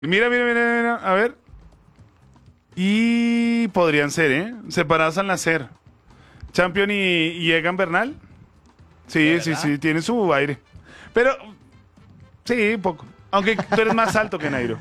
Mira, a ver. Y podrían ser, ¿eh? Separados al nacer. Champion y Egan Bernal. Sí, tiene su aire. Pero, sí, un poco. Aunque tú eres más alto que Nairo.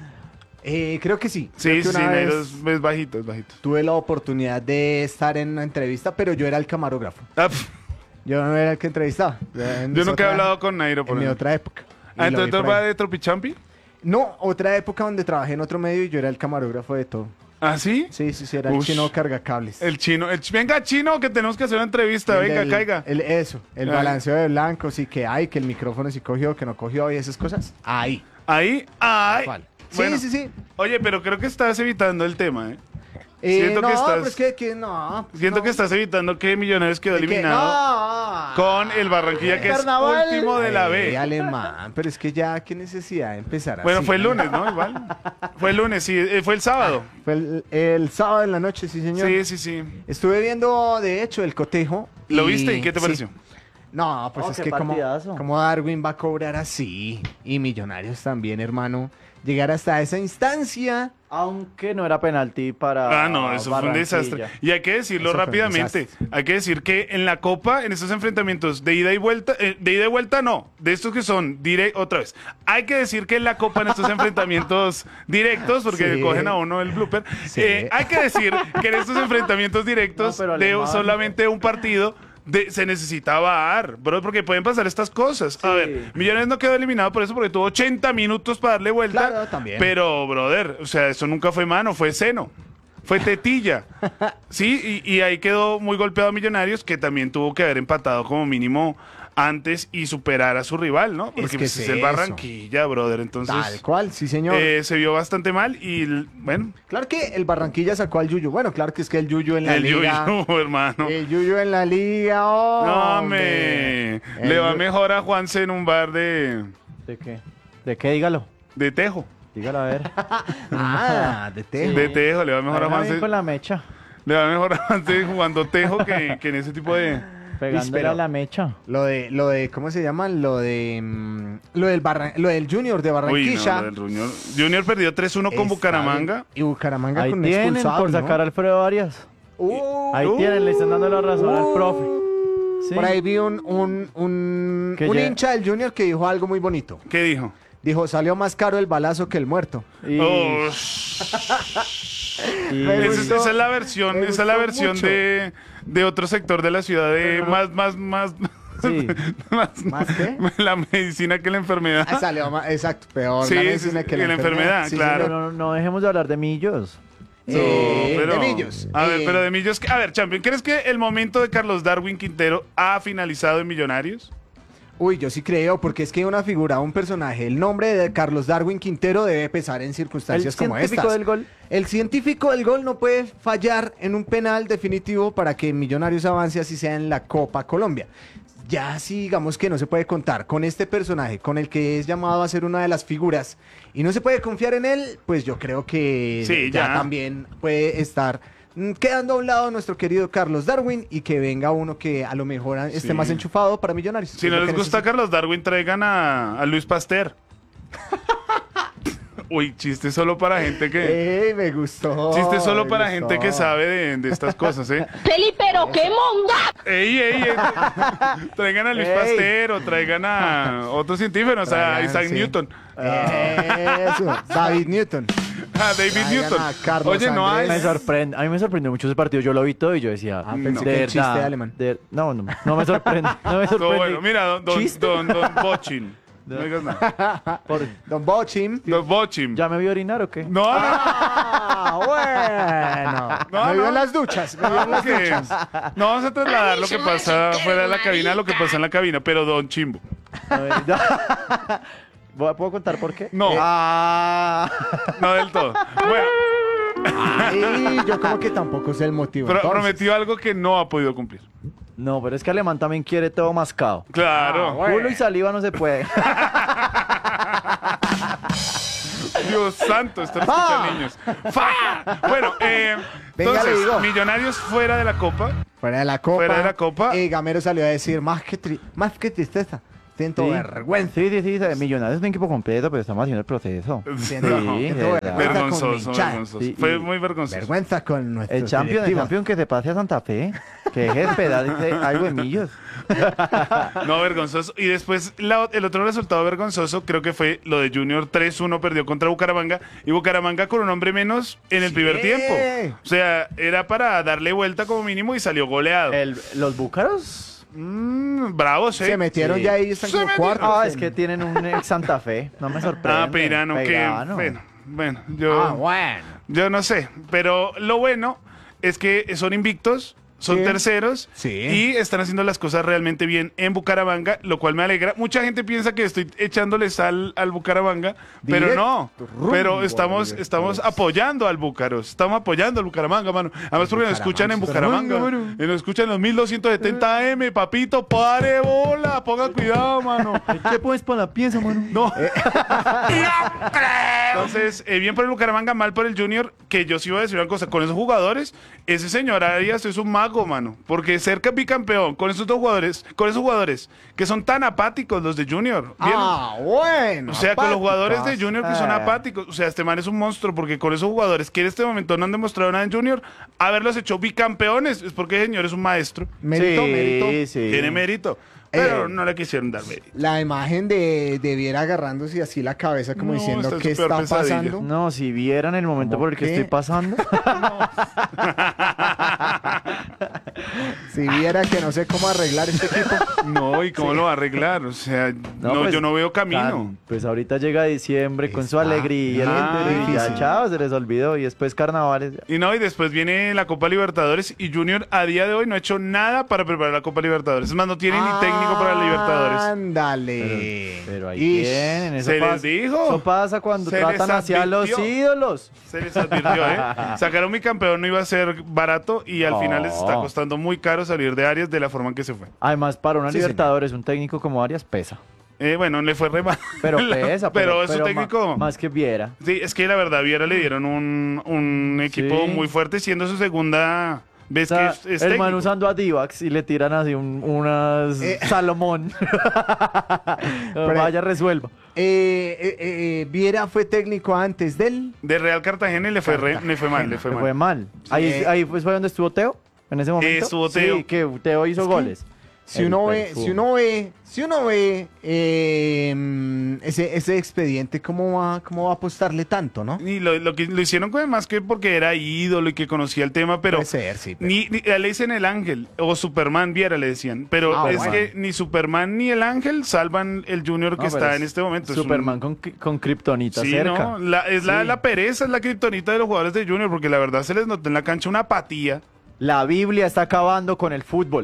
Creo que sí. Sí, Creo que sí, una Nairo vez es bajito, es bajito. tuve la oportunidad de estar en una entrevista, pero yo era el camarógrafo. Ah, pf, Yo no era el que entrevistaba. yo nunca he hablado con Nairo, por En mi ejemplo. otra época. Y Ah, lo vi entonces por tú vas ahí. de Tropichampi. No, otra época donde trabajé en otro medio y yo era el camarógrafo de todo. ¿Ah, sí? Sí, era el Ush. chino cargacables. El chino. Venga, chino, que tenemos que hacer una entrevista. El Venga, del- caiga. el Ay. balanceo de blancos y que hay, que el micrófono sí cogió, que no cogió y esas cosas. Ahí. Ahí. Ay. ¿Cuál? Bueno. Sí. Oye, pero creo que estás evitando el tema, ¿eh? Siento no, que estás- pero es que no. pues Siento no. que estás evitando que Millonarios quedó ¿De qué? eliminado No. con el Barranquilla, que es Carnaval. último de la Ay, B. alemán, pero es que ya, qué necesidad de empezar Bueno, así, fue el ¿no? lunes, ¿no? Igual. Fue el lunes, sí. Fue el sábado. Fue el sábado en la noche, sí, señor. Sí. Estuve viendo, de hecho, el cotejo. ¿Lo viste y qué te sí. pareció? No, pues Oh, es qué que partidazo. como Darwin va a cobrar así. Y Millonarios también, hermano. Llegar hasta esa instancia. Aunque no era penalti para Ah, no, eso fue un Barranquilla. desastre. Y hay que decirlo Eso fue un rápidamente. desastre. Hay que decir que en la Copa, en estos enfrentamientos de ida y vuelta no, de estos que son otra vez. Hay que decir que en la Copa, en estos enfrentamientos directos, porque Sí. cogen a uno el blooper, Sí. hay que decir que en estos enfrentamientos directos No, pero de alemán. solamente un partido, se necesitaba VAR, bro, porque pueden pasar estas cosas. A Sí. ver, Millonarios no quedó eliminado por eso, porque tuvo 80 minutos para darle vuelta. Claro, también. Pero, brother, o sea, eso nunca fue mano, fue seno. Fue tetilla. Sí, y ahí quedó muy golpeado Millonarios, que también tuvo que haber empatado como mínimo antes y superar a su rival, ¿no? Porque que pues, es es el eso. Barranquilla, brother. Tal Entonces, cual, sí, señor. se vio bastante mal y, bueno, Claro que el Barranquilla sacó al Yuyu. Bueno, claro que es que el Yuyu en la el liga. Yuyu, hermano. El Yuyu en la liga, No, hombre. hombre. Le va Yuyu- mejor a Juanse en un bar ¿De qué? ¿De qué? Dígalo. de Tejo. Dígalo a ver. Ah, de Tejo. De Tejo, le va mejor a Ahora bien Juanse. con la mecha. Le va mejor a Juanse jugando Tejo que en ese tipo de... Pegándole pero- a la mecha. Lo de, ¿cómo se llama? Lo del Junior de Uy, Barranquilla. no, lo del Junior perdió 3-1 con Está Bucaramanga. bien. Y Bucaramanga Ahí con un tienen expulsado, por ¿no? sacar a Alfredo Arias. Ahí tienen, le están dando la razón al profe. Sí. Por ahí vi un Que ya- hincha del Junior que dijo algo muy bonito. ¿Qué dijo? Dijo, salió más caro el balazo que el muerto. Y, Oh, y- Me gustó. esa es la versión, me esa es la gustó versión mucho. de otro sector de la ciudad de más, Sí. ¿Más qué? la medicina que la enfermedad. Ah, salió más, exacto, peor Sí, la sí, medicina sí, que que la enfermedad, Sí, claro. Pero no dejemos de hablar de Millos. de Millos. A ver, pero de Millos. A ver, Champion, ¿crees que el momento de Carlos Darwin Quintero ha finalizado en Millonarios? Uy, yo sí creo, porque es que una figura, un personaje, el nombre de Carlos Darwin Quintero debe pesar en circunstancias El como científico estas. del gol. El científico del gol no puede fallar en un penal definitivo para que Millonarios avance así sea en la Copa Colombia. Ya sí, digamos que no se puede contar con este personaje, con el que es llamado a ser una de las figuras, y no se puede confiar en él, pues yo creo que Sí, ya ya. también puede estar quedando a un lado nuestro querido Carlos Darwin y que venga uno que a lo mejor esté Sí. más enchufado para Millonarios. Si Es no lo les que gusta necesita. Carlos Darwin, traigan a Luis Pasteur. Uy, chiste solo para gente que... ¡Ey, me gustó! Chiste solo me para gustó. gente que sabe de estas cosas, ¿eh? Felipe, pero qué monda. ¡Ey! Traigan a Luis Ey. Pasteur o traigan a otros científicos, a Traigan, Isaac sí. Newton, Eso, David Newton. a David Traigan Newton. a Carlos Oye, no hay... Andrés. A mí me sorprendió mucho ese partido. Yo lo vi todo y yo decía, Ah, pensé de que el chiste verdad, alemán. no me sorprende. No me Todo sorprende. bueno, mira, don ¿Chiste? Bochin. No digas nada. Por- Don Bochim. Don Bochin. ¿Ya me vio orinar o qué? No, Ah, bueno. No, me vio no. en las duchas. Me vio en las que- duchas. no vamos a trasladar lo que pasa fuera de la cabina a lo que pasa en la cabina, pero Don Chimbo. A ver, ¿Puedo contar por qué? No. Ah. No del todo. Bueno, Y yo como que tampoco sé el motivo. pero entonces. prometió algo que no ha podido cumplir. No, pero es que Alemán también quiere todo mascado. Claro. bueno. Culo y saliva no se puede. Dios santo, esto lo escuchan niños. ¡Fa! Bueno, Venga, le entonces, digo. Millonarios fuera de la Copa. Fuera de la copa. Fuera de la copa. Gamero salió a decir, más que tristeza. Siento Sí. vergüenza. Sí, Millonarios es un equipo completo, pero estamos haciendo el proceso. Siento, Sí, siento de vergüenza verdad. con mi Vergonzoso, hinchada. vergonzoso. Sí, Fue y- muy vergonzoso. Vergüenza con nuestro El champion que se pase a Santa Fe. Que deje de esperar algo de Millos. No, vergonzoso. Y después el otro resultado vergonzoso creo que fue lo de Junior 3-1 perdió contra Bucaramanga y Bucaramanga con un hombre menos en el primer tiempo. O sea, era para darle vuelta como mínimo y salió goleado. Los búcaros. Bravo, sí. Se metieron Sí. ya ahí, están Se como metieron. cuartos. Es que tienen un ex Santa Fe. No me sorprende. Peirano, que Peirano. bueno, yo, bueno. yo no sé. Pero lo bueno es que son invictos. Son Sí. terceros Sí. y están haciendo las cosas realmente bien en Bucaramanga, lo cual me alegra. Mucha gente piensa que estoy echándole sal al Bucaramanga, pero no. rumbo Pero al estamos apoyando al Búcaros. Estamos apoyando al Bucaramanga, mano. Además porque nos escuchan en Bucaramanga. Y nos escuchan en los 1270 AM, papito. Pare bola, ponga cuidado, mano. ¿Qué pones para la pieza, mano? No. Entonces, bien por el Bucaramanga, mal por el Junior, que yo sí iba a decir una cosa, con esos jugadores, ese señor Arias es un mago, mano, porque ser bicampeón con esos jugadores que son tan apáticos los de Junior, ¿vieron? Bueno. O sea, con los jugadores de apáticos. Junior que son apáticos, o sea, este man es un monstruo, porque con esos jugadores que en este momento no han demostrado nada en Junior, haberlos hecho bicampeones, es porque el señor es un maestro, Mérito, mérito. Sí. tiene mérito, pero no le quisieron dar mérito. La imagen de Viera agarrándose así la cabeza como No, diciendo está en qué su peor está pesadilla. pasando. No, si vieran el momento ¿Cómo por el que qué? estoy pasando. Si viera que no sé cómo arreglar este equipo. No, ¿y cómo lo va a arreglar? O sea, no, pues, yo no veo camino. Pues ahorita llega diciembre con su Está alegría. bien Y ya, difícil. chao, se les olvidó. Y después carnavales. Y no, y después viene la Copa Libertadores y Junior a día de hoy no ha hecho nada para preparar la Copa Libertadores. Es más, no tiene ni técnico para la Libertadores. Ándale. Pero ahí Ish. tienen. Eso Se les pasa, dijo. Eso pasa cuando Se tratan les hacia los advirtió. ídolos. Se les advirtió, ¿eh? Sacar a un bicampeón no iba a ser barato y al final les está No. costando muy caro salir de Arias de la forma en que se fue. Además, para una Sí, Libertadores, un técnico como Arias pesa. Bueno, le fue re mal. Pero pesa. Pero es un pero técnico. Más que Viera. Sí, es que la verdad, Viera le dieron un equipo Sí. muy fuerte, siendo su segunda vez O sea, que es el man técnico. usando a Divax y le tiran así unas Salomón. Vaya, resuelva. Viera fue técnico antes del. De Real Cartagena y le fue mal, le fue Le fue mal. mal. Ahí pues, fue donde estuvo Teo, en ese momento. Estuvo Teo. Sí, que Teo hizo goles. Si uno ve ese expediente, ¿cómo va a apostarle tanto, no? Y lo que lo hicieron con más que porque era ídolo y que conocía el tema, pero Puede ser, sí, pero- ni le dicen el ángel o Superman Viera le decían, pero Ah, es bueno. que ni Superman ni el ángel salvan el Junior que No, pero está es en este momento. Es un- Superman con Kryptonita Sí, cerca. no, la pereza, es la kriptonita de los jugadores de Junior, porque la verdad se les nota en la cancha una apatía. La Biblia está acabando con el fútbol.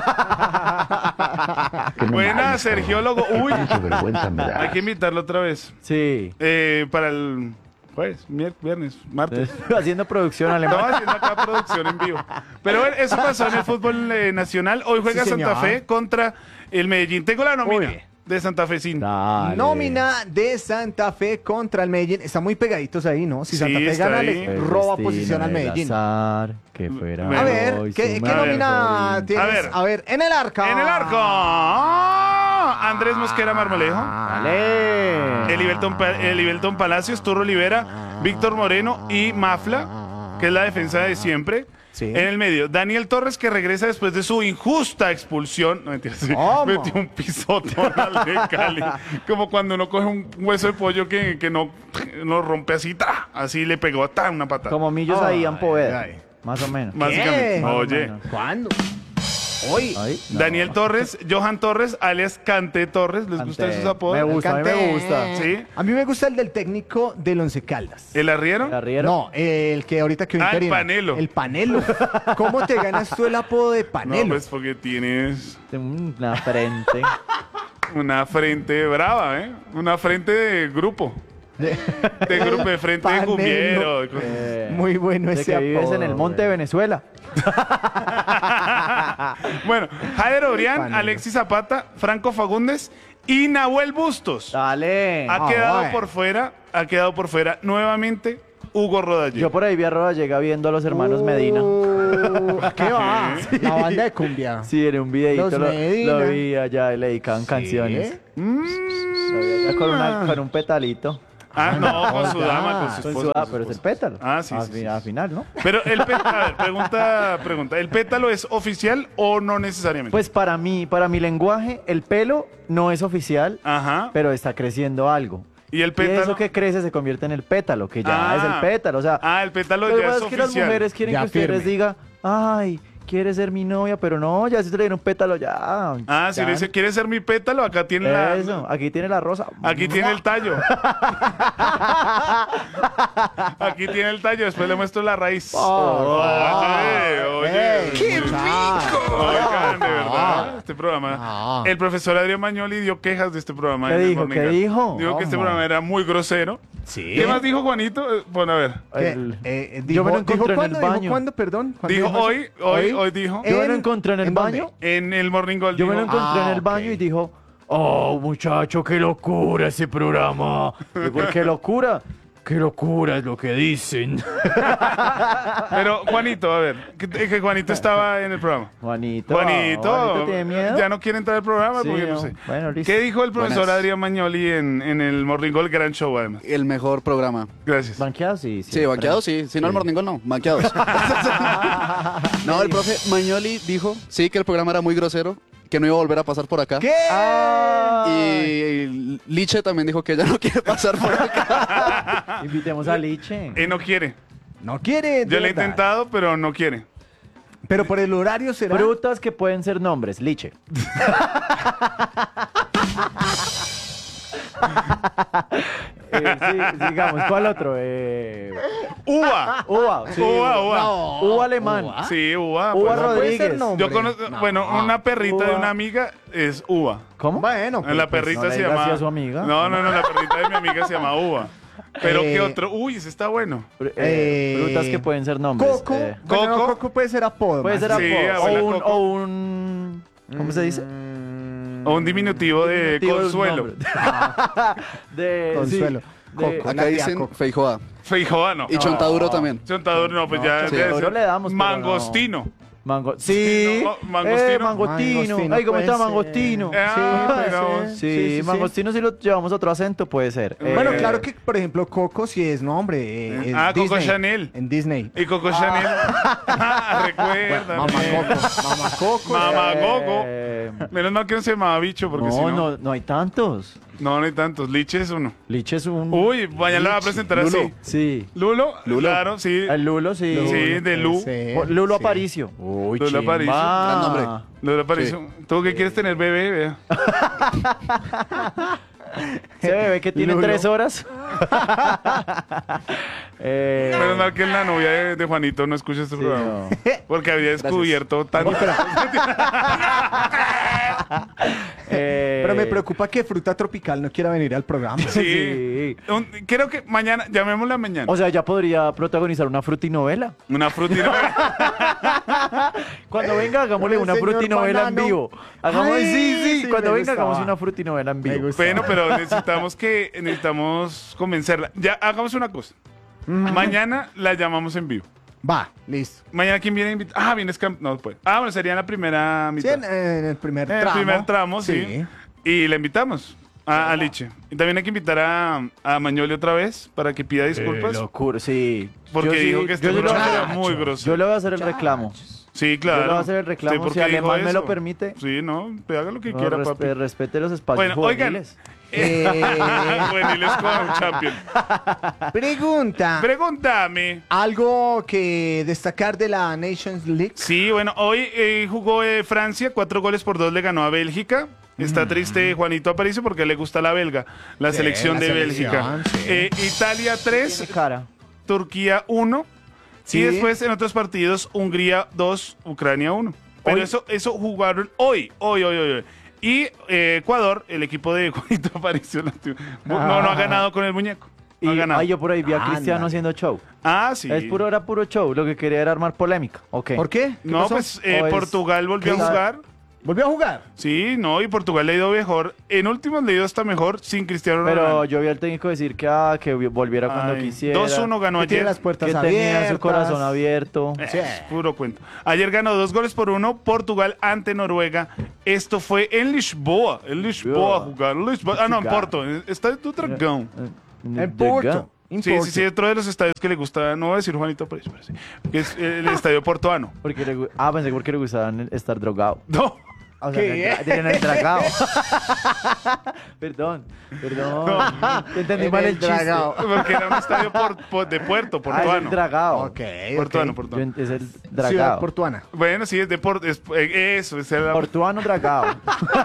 Buena, Sergiólogo. Uy, Mucha vergüenza me da. hay que invitarlo otra vez. Sí. Para el jueves, viernes, martes. Haciendo producción Estamos alemana. haciendo acá producción en vivo. Pero bueno, eso pasó en el fútbol nacional. Hoy juega Sí, Santa señor. Fe contra el Medellín. Tengo la nómina Uy. de Santa Fe sin. Dale. Nómina de Santa Fe contra el Medellín. Están muy pegaditos ahí, ¿no? Si Sí, Santa Fe está gana, ahí. le El roba destino posición al del Medellín. azar, que fuera A ver, hoy ¿qué su nómina mejor tienes? A ver. En el arco. En el arco. ¡Ah! Andrés Mosquera Marmolejo. Dale. Elivelton Palacios, Turro Olivera, Víctor Moreno y Mafla, que es la defensa de siempre. Sí. En el medio, Daniel Torres, que regresa después de su injusta expulsión. No, mentira, sí, ¿Cómo? metió un pisotón al de Cali. Como cuando uno coge un hueso de pollo que no rompe así, ¡ta! Así le pegó una patada. Como Millos ahí en Poveda. ay. Más o menos. Básicamente. ¿Qué? Oye. ¿Cuándo? Hoy. Ahí, no. Daniel Torres, Johan Torres, alias Cante Torres. ¿Les gustan Ante- esos apodos? Me gusta, a mí me Canté. gusta. Sí. A mí me gusta el del técnico del Once Caldas. ¿El arriero? ¿El arriero? No, el que ahorita quedó Ah, el interino. Panelo. El Panelo. ¿Cómo te ganas tú el apodo de No, Panelo? pues porque tienes Una frente. una frente brava, ¿eh? Una frente de grupo. De grupo, de frente de Panelo. cumbiero. de cosas. Muy bueno De ese que vives apodo, en el monte de güey. Venezuela. Bueno, Jader Orián, Panelo. Alexis Zapata, Franco Fagundes y Nahuel Bustos. Dale. Ha Ah, quedado bueno. por fuera nuevamente Hugo Rodallega. Yo por ahí vi a Rodallega viendo a los hermanos Medina. ¿Qué va? La banda de cumbia. Sí, en un videito Los Medina. lo vi allá y le dedicaban canciones. Lo vi allá con un petalito. Ah, no, con su dama, con su Con esposa. su- con su pero es el esposa. pétalo. Ah, sí, sí, sí. Al final, ¿no? Pero el pétalo, a ver, pregunta, ¿el pétalo es oficial o no necesariamente? Pues para mi lenguaje, el pelo no es oficial, Ajá. pero está creciendo algo. ¿Y el Y pétalo? eso que crece se convierte en el pétalo, que ya es el pétalo. O sea, el pétalo lo que ya pasa es es que las oficial. mujeres quieren Ya que usted les firme. diga, ay, quiere ser mi novia, pero no, ya si te le dieron un pétalo, ya. Ah, si ya. le dice, ¿quieres ser mi pétalo? Acá tiene Eso, aquí tiene la rosa. Aquí tiene el tallo. Aquí tiene el tallo, después le muestro la raíz. Oye, ¡Qué rico! Oigan, de verdad, este programa. El profesor Adrián Magnoli dio quejas de este programa. ¿Qué en el dijo? Morning ¿Qué Gag. dijo? Dijo que este ¿Cómo? programa era muy grosero. Sí. ¿Qué más dijo Juanito? Bueno, a ver. Yo me lo encontré en el ¿Dijo baño. cuándo, perdón? ¿Cuándo Dijo eso? hoy dijo. Yo me lo ¿En- encontré en el en dónde? baño. En el Morning Gold Yo me lo dijo, encontré en el ok. baño y dijo, oh, muchacho, qué locura ese programa. Digo, ¿qué locura? Qué locura es lo que dicen. Pero Juanito, a ver, que Juanito estaba en el programa. Juanito. Juanito, ¿tiene miedo? ya no quiere entrar al programa Sí, porque no no. sé. Bueno, listo. ¿Qué dijo el profesor Buenas. Adrián Magnoli en el Morning Gold Gran Show además? El mejor programa. Gracias. ¿Banqueado? Sí, Sí, banqueados sí. Si no, el Morning Call no. Banqueados. No, el profe Magnoli dijo, sí, que el programa era muy grosero, que no iba a volver a pasar por acá. ¿Qué? Y Liche también dijo que ella no quiere pasar por acá. Invitemos a Liche. Y no quiere. No quiere. de Yo le he verdad. intentado, pero no quiere. Pero por el horario será. Frutas que pueden ser nombres, Liche. Sí, digamos, ¿cuál otro? Uva. Uva, sí. Uva. Uva alemán. Sí, uva. Uva pues. Rodríguez. Puede ser nombre. Yo conozco, No. bueno, una perrita de Uva. una amiga es Uva. ¿Cómo? Bueno, pues, La perrita no le se diga llama. así a su amiga. No, la perrita de mi amiga se llama Uva. Pero Eh, ¿qué otro? Uy, ese está bueno. Frutas que pueden ser nombres. Coco. Bueno, no, Coco. Coco puede ser apodo. Puede ser más. Sí, apodo. abuela O un, Coco. o un... ¿Cómo se dice? O un diminutivo de Diminutivo un Consuelo. nombre. de Consuelo. sí, Coco. de- Una Acá tía dicen Coco. Feijoa. Feijoa no. Y Chontaduro también. Chontador no, pues ya. Chontaduro debe ser le damos, pero Mangostino. Mango. Sí. No, mangostino. Mangostino. Mangostino Ay, ¿cómo puede está ser. Mangostino? Ah, puede digamos. ser. Sí, Mangostino si lo llevamos a otro acento puede ser. Bueno, claro que, por ejemplo, Coco sí es nombre. Es Coco Disney. Chanel. En Disney. Y Coco Chanel. Recuerda. Mamá Coco. Mamá Coco. Mamá Coco. Eh, Menos mal que no se llamaba bicho, porque si no, no. no, no hay tantos. No, no hay tantos. Liche es uno. Liche es un... Uy, mañana la va a presentar Lulo. así. Sí. Lulo. Lulo. Claro, sí. El Lulo, sí. Sí, de Lu. Sí, Lulo sí. Aparicio. Uy, Lulo chimba. Aparicio. Gran nombre. Lulo Aparicio. ¿Tú qué quieres tener bebé? Vea. Ese bebé que tiene Lulo. 3 horas. Menos mal que la novia de Juanito no escucha este Sí, programa. no. Porque había descubierto tanto. Pero me preocupa que Fruta Tropical no quiera venir al programa. Sí. Sí. Creo que mañana, llamémosla mañana. O sea, ya podría protagonizar una frutinovela. Una frutina. Cuando venga, hagámosle El una señor frutinovela en Banano. vivo. Hagamos, Ay, sí. sí, Cuando me venga, hagamos gustaba. una frutinovela en Me vivo. gusta. Bueno, pero necesitamos convencerla. Ya, hagamos una cosa. Mañana la llamamos en vivo. Va, listo. Mañana, ¿quién viene a invitar? Ah, viene Scamp. No, pues. Ah, bueno, sería en la primera Sí, mitad. en el primer En el tramo. primer tramo, sí. Y la invitamos a Liche. Y también hay que invitar a Magnoli otra vez para que pida disculpas. Locura, sí. Porque Yo sí- dijo que este yo sí le voy a programa hacer- era muy Yo grosero. le voy a hacer el reclamo. Sí, claro. Yo le voy a hacer el reclamo, ¿por si qué dijo Alemán me lo eso? permite. Sí, no, te haga lo que No, quiera, papi. respete los espacios Bueno, oigan. juveniles. Juveniles con Champion. Pregunta. Pregúntame. ¿Algo que destacar de la Nations League? Sí, bueno, hoy jugó Francia, 4-2 le ganó a Bélgica. Está triste Juanito Aparicio porque le gusta la belga, la Sí, selección la de selección, Bélgica. sí. Italia Tiene 3, cara. Turquía 1. Sí. Y después en otros partidos, Hungría 2, Ucrania 1. Pero Hoy- eso jugaron hoy. Y Ecuador, el equipo de Juanito Aparicio, no ha ganado con el muñeco. No ha Y ganado. yo por ahí vi a Cristiano Ándale. haciendo show. Sí. Era puro show. Lo que quería era armar polémica. Ok. ¿Por qué? ¿Qué No, pasó? pues ¿O es- Portugal volvió a ¿Qué? jugar. ¿Volvió a jugar? Sí, no, y Portugal le ha ido mejor. En últimos le ha ido hasta mejor sin Cristiano Pero Ronaldo. yo vi al técnico decir que volviera cuando Ay, quisiera. 2-1 ganó Que tiene ayer. las puertas Que abiertas. tenía su corazón abierto. Sí. Puro cuento. Ayer ganó 2-1 Portugal ante Noruega. Esto fue en Lisboa. En Lisboa jugar. Ah, no, en Porto. Está tu dragão. En Porto. Sí, dentro de los estadios que le gusta, no voy a decir Juanito Pérez, pero sí, que es el estadio portuano. Pensé porque le gustaban estar drogado. No, O sea, ¿Qué? en el dragado. Perdón. Entendí mal el chiste. dragao. porque era un estadio de puerto, Ah, es el portuano. dragado. Ok, Portuano, ok. portuano. Es el Ciudad dragado. portuana. Bueno, sí, es de eso. Es Portuano dragado.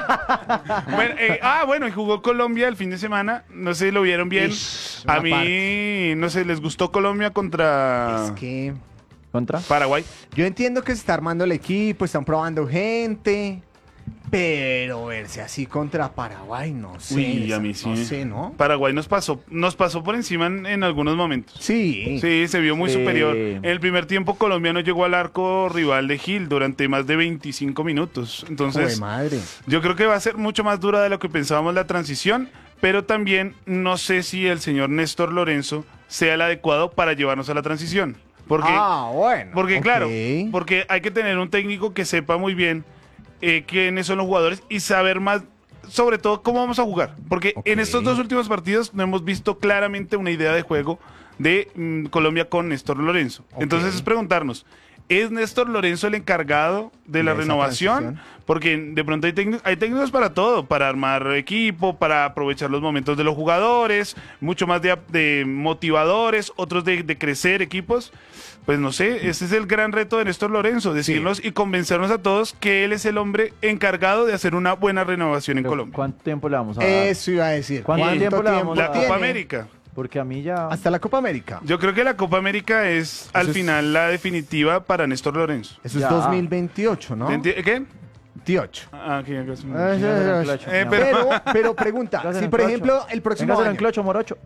Bueno, y jugó Colombia el fin de semana. No sé si lo vieron bien. Ish, A una mí, parte. no sé, ¿les gustó Colombia contra Es que ¿Contra? Paraguay? yo entiendo que se está armando el equipo, están probando gente, pero verse así contra Paraguay, no sé. Uy, a mí sí. No sé, ¿no? Paraguay nos pasó por encima en algunos momentos. Sí. Sí, se vio muy Sí. superior. En el primer tiempo Colombia no llegó al arco rival de Gil durante más de 25 minutos. Joder, Entonces, madre. yo creo que va a ser mucho más dura de lo que pensábamos la transición, pero también no sé si el señor Néstor Lorenzo sea el adecuado para llevarnos a la transición. Porque, Bueno. ok. claro, porque hay que tener un técnico que sepa muy bien quiénes son los jugadores y saber más, sobre todo, cómo vamos a jugar. Porque en Ok. estos dos últimos partidos no hemos visto claramente una idea de juego de Colombia con Néstor Lorenzo. Ok. Entonces es preguntarnos, ¿es Néstor Lorenzo el encargado de la De esa renovación? transición. Porque de pronto hay técnicos para todo, para armar equipo, para aprovechar los momentos de los jugadores, mucho más de motivadores, otros de crecer equipos. Pues no sé, ese es el gran reto de Néstor Lorenzo, decirnos y convencernos a todos que él es el hombre encargado de hacer una buena renovación en Pero, Colombia. ¿cuánto tiempo le vamos a dar? Eso iba a decir. ¿Cuánto tiempo le damos La a- Copa tiene? América. Porque a mí ya... Hasta la Copa América. Yo creo que la Copa América es al Eso es- final la definitiva para Néstor Lorenzo. Eso Ya. es 2028, ¿no? ¿Qué? 28. Ah, aquí, acá es un- Pero pregunta, Véngase si en por clocho. ejemplo el próximo Véngase en año, clocho, morocho.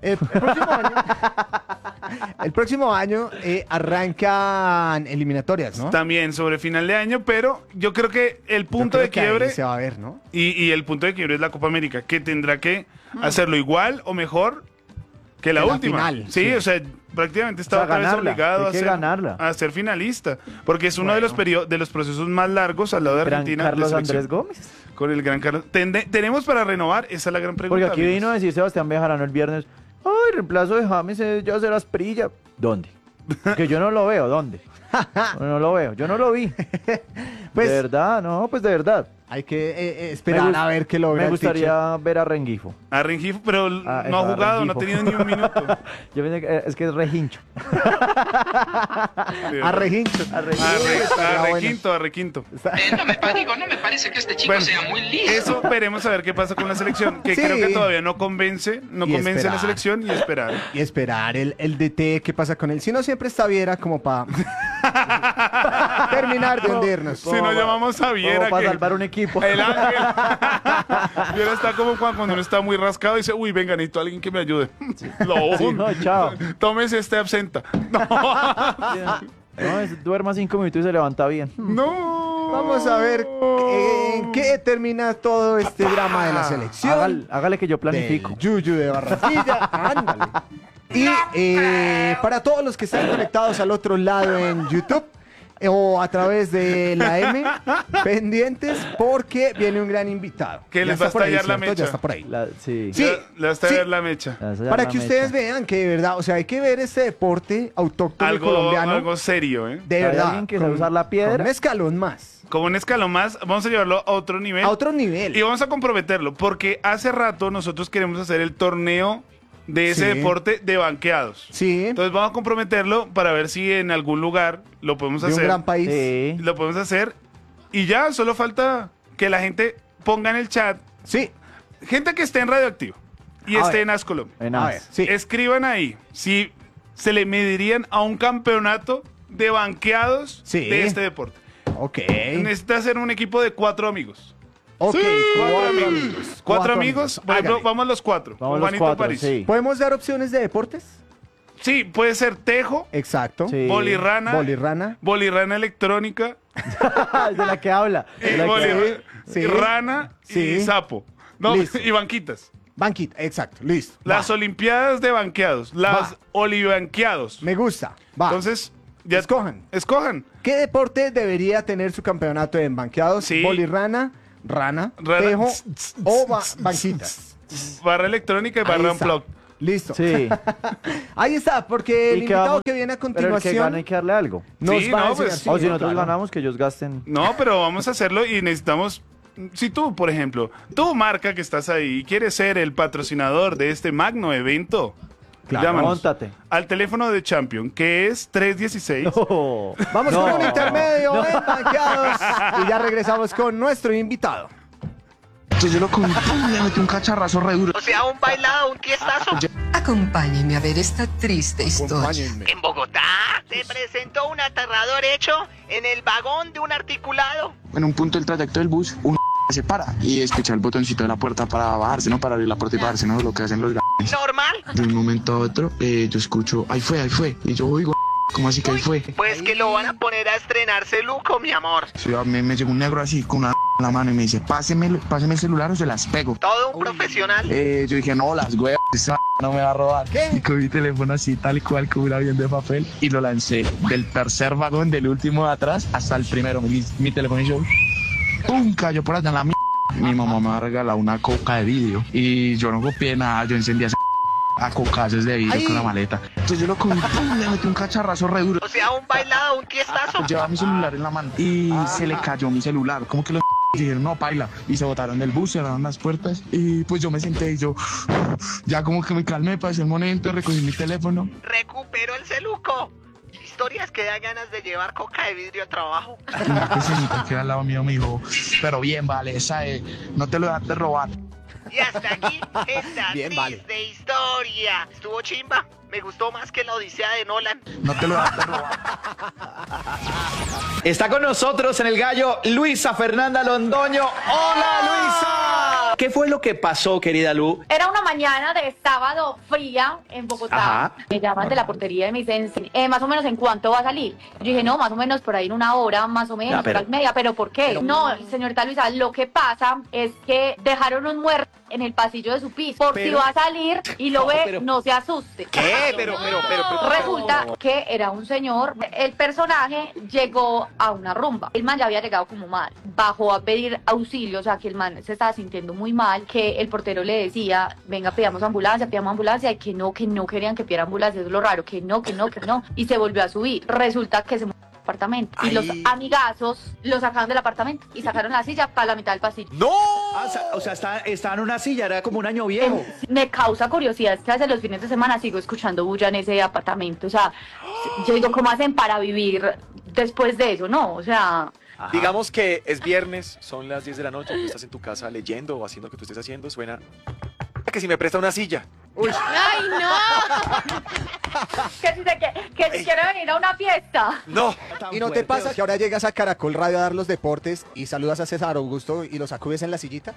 el próximo año arrancan eliminatorias, ¿no? También sobre final de año, pero yo creo que el Yo punto creo de que ahí quiebre se va a ver, ¿no? y el punto de quiebre es la Copa América, que tendrá que hacerlo igual o mejor que la Que la última. final, sí, sí. o sea, prácticamente está O sea, otra vez ganarla, obligado hay que ganarla. a ser finalista, porque es uno de los de los procesos más largos al lado de Gran Argentina. de Carlos selección. Andrés Gómez. Con el gran Carlos. ¿Tenemos para renovar? Esa es la gran pregunta. Porque aquí amigos. vino a decir Sebastián Bejarano el viernes, ay, reemplazo de James ya será Asprilla. ¿Dónde? Que yo no lo veo, ¿dónde? No lo veo, yo no lo vi. Pues De verdad, no, pues de verdad. hay que esperar Me gust- a ver qué logra Me el teacher. gustaría ver a Rengifo. A Rengifo, pero no ha eso, a jugado, no ha Rengifo. tenido ni un minuto. Yo pensé que es rehincho. A Regincho. A Requinto. No me parece que este chico Bueno, sea muy listo. eso veremos a ver qué pasa con la selección, que Sí. creo que todavía no convence Y a la esperar. selección y esperar. Y esperar el DT, qué pasa con él. Si no, siempre está Viera como para terminar de hundirnos. Si no llamamos a Viera, para que salvar un equipo. el ángel. Viera está como cuando uno está muy rascado y dice, uy, venga, necesito a alguien que me ayude. Lo Sí, no, chao. Tómese este absenta. No, duerma 5 minutos y se levanta bien. No. Vamos a ver en qué termina todo este drama de la selección. Hágale que yo planifico. Del Yuyu de Barranquilla. Ándale. Y para todos los que están conectados al otro lado en YouTube o a través de la M, pendientes porque viene un gran invitado. Que Ya les está va a por ahí, estallar la ¿cierto? mecha. Ya está por ahí. Sí. Sí. Le va a estallar la mecha. Para que ustedes vean que de verdad, o sea, hay que ver este deporte autóctono colombiano Algo serio, ¿eh? de Hay verdad. alguien que sabe usar la piedra. con un escalón más. Como un escalón más, vamos a llevarlo a otro nivel. A otro nivel. Y vamos a comprometerlo, porque hace rato nosotros queremos hacer el torneo de ese Sí. deporte de banqueados. Sí, Entonces vamos a comprometerlo para ver si en algún lugar lo podemos de un hacer. gran país. Sí. Lo podemos hacer. Y ya, solo falta que la gente ponga en el chat, Sí, gente que esté en Radioactivo y A esté ver. en As Colombia. En a as. ver, sí. Escriban ahí si se le medirían a un campeonato de banqueados Sí. de este deporte. Ok. Necesita ser un equipo de 4 amigos. Ok, Cuatro cuatro amigos. Cuatro amigos. Por ejemplo, Hágale. vamos los cuatro. Vamos con los Juanito cuatro, París. sí. ¿Podemos dar opciones de deportes? Sí, puede ser tejo, Exacto. Sí. bolirrana, Bolirrana. bolirrana electrónica, Es de la que habla. y de la que- Sí. Rana y Sí. Sapo. No, Listo. y banquitas. Banquita, exacto, listo. Las Va. Olimpiadas de banqueados. Las Va. olibanqueados. Me gusta. Va. Entonces, ya Escojan. Escojan. ¿Qué deporte debería tener su campeonato de banqueados? Sí. Bolirrana, rana, Rana. tejo o banquita. Barra electrónica y Ahí barra está. unplugged. Listo. Sí. Ahí está, porque el ¿Y qué invitado vamos- que viene a Pero el que continuación gana hay que darle algo. nos Sí, va a no, enseñar. pues, Sí, O si nosotros claro. ganamos, que ellos gasten. No, pero vamos a hacerlo y necesitamos. Si tú, por ejemplo, tu marca que estás ahí quieres ser el patrocinador de este magno evento, Claro. llámanos Móntate. al teléfono de Champion, que es 316. No. Vamos No. con un intermedio en banqueados y ya regresamos con nuestro invitado. Entonces yo lo cogí, ¡pum! Le metí un cacharrazo re duro. O sea, un bailado, un tiestazo. Acompáñenme a ver esta triste historia. En Bogotá se presentó un aterrador hecho en el vagón de un articulado. En un punto del trayecto del bus, un se para y escucha el botoncito de la puerta para bajarse, ¿no? Para abrir la puerta y bajarse, ¿no? Lo que hacen los Normal. De un momento a otro, yo escucho, ahí fue. Y yo, oigo, ¿cómo así que ahí fue? Pues que lo van a poner a estrenarse Luco, mi amor. Sí, me llegó un negro así con una en la mano y me dice, páseme el celular o se las pego. Todo un profesional. Yo dije, no, las huevas, esa no me va a robar. Y cogí mi teléfono así, tal y cual, como un avión de papel, y lo lancé del tercer vagón, del último de atrás, hasta el primero. Mi teléfono hizo, ¡pum! Cayó por allá en la mierda. Mi mamá me ha regalado una coca de vidrio, y yo no copié nada, yo encendí a cocazos de vidrio con la maleta. Entonces yo lo cogí, ¡pum! Le metí un cacharrazo re duro. O sea, un bailado, un tiestazo. Llevaba mi celular en la mano y se le cayó mi celular. Como que los dijeron, no, paila. Y se botaron del bus, cerraron las puertas. Y pues yo me senté y yo ya como que me calmé, pasé el momento, recogí mi teléfono. Recuperó el celuco. Historias que dan ganas de llevar coca de vidrio a trabajo. Y una pecenita que era al lado mío me dijo, pero bien, vale, esa no te lo dejaste robar. Y hasta aquí esta Bien, triste vale. historia. Estuvo chimba. Me gustó más que la Odisea de Nolan. No te lo dejaste robar. Está con nosotros en el gallo Luisa Fernanda Londoño. ¡Hola, Luisa! ¿Qué fue lo que pasó, querida Lu? Era una mañana de sábado fría en Bogotá. Ajá. Me llaman de la portería y me dicen, más o menos, ¿en cuánto va a salir? Yo dije, no, más o menos por ahí en una hora, más o menos, Ya, pero- hora y media. ¿Pero por qué? No, señorita Luisa, lo que pasa es que dejaron un muerto en el pasillo de su piso. Por si Pero- va a salir y lo No, ve, pero- no se asuste. ¿Qué? Pero. Resulta que era un señor, el personaje llegó a una rumba. El man ya había llegado como mal, bajó a pedir auxilio, o sea que el man se estaba sintiendo muy mal, que el portero le decía, venga, pidamos ambulancia, y que no querían que pidiera ambulancia, eso es lo raro, que no, y se volvió a subir. Resulta que se murió en el apartamento, y los amigazos lo sacaron del apartamento y sacaron la silla para la mitad del pasillo. O sea, está en una silla, era como un año viejo. Me causa curiosidad, es que hace los fines de semana sigo escuchando bulla en ese apartamento, o sea, yo digo, ¿cómo hacen para vivir después de eso? No, o sea, Digamos que es viernes, son las 10 de la noche, tú estás en tu casa leyendo o haciendo lo que tú estés haciendo, suena que si me presta una silla. ¡ay, no! que si quiere venir a una fiesta. No, ¿Y no te pasa que ahora llegas a Caracol Radio a dar los deportes y saludas a César Augusto y lo sacudes en la sillita?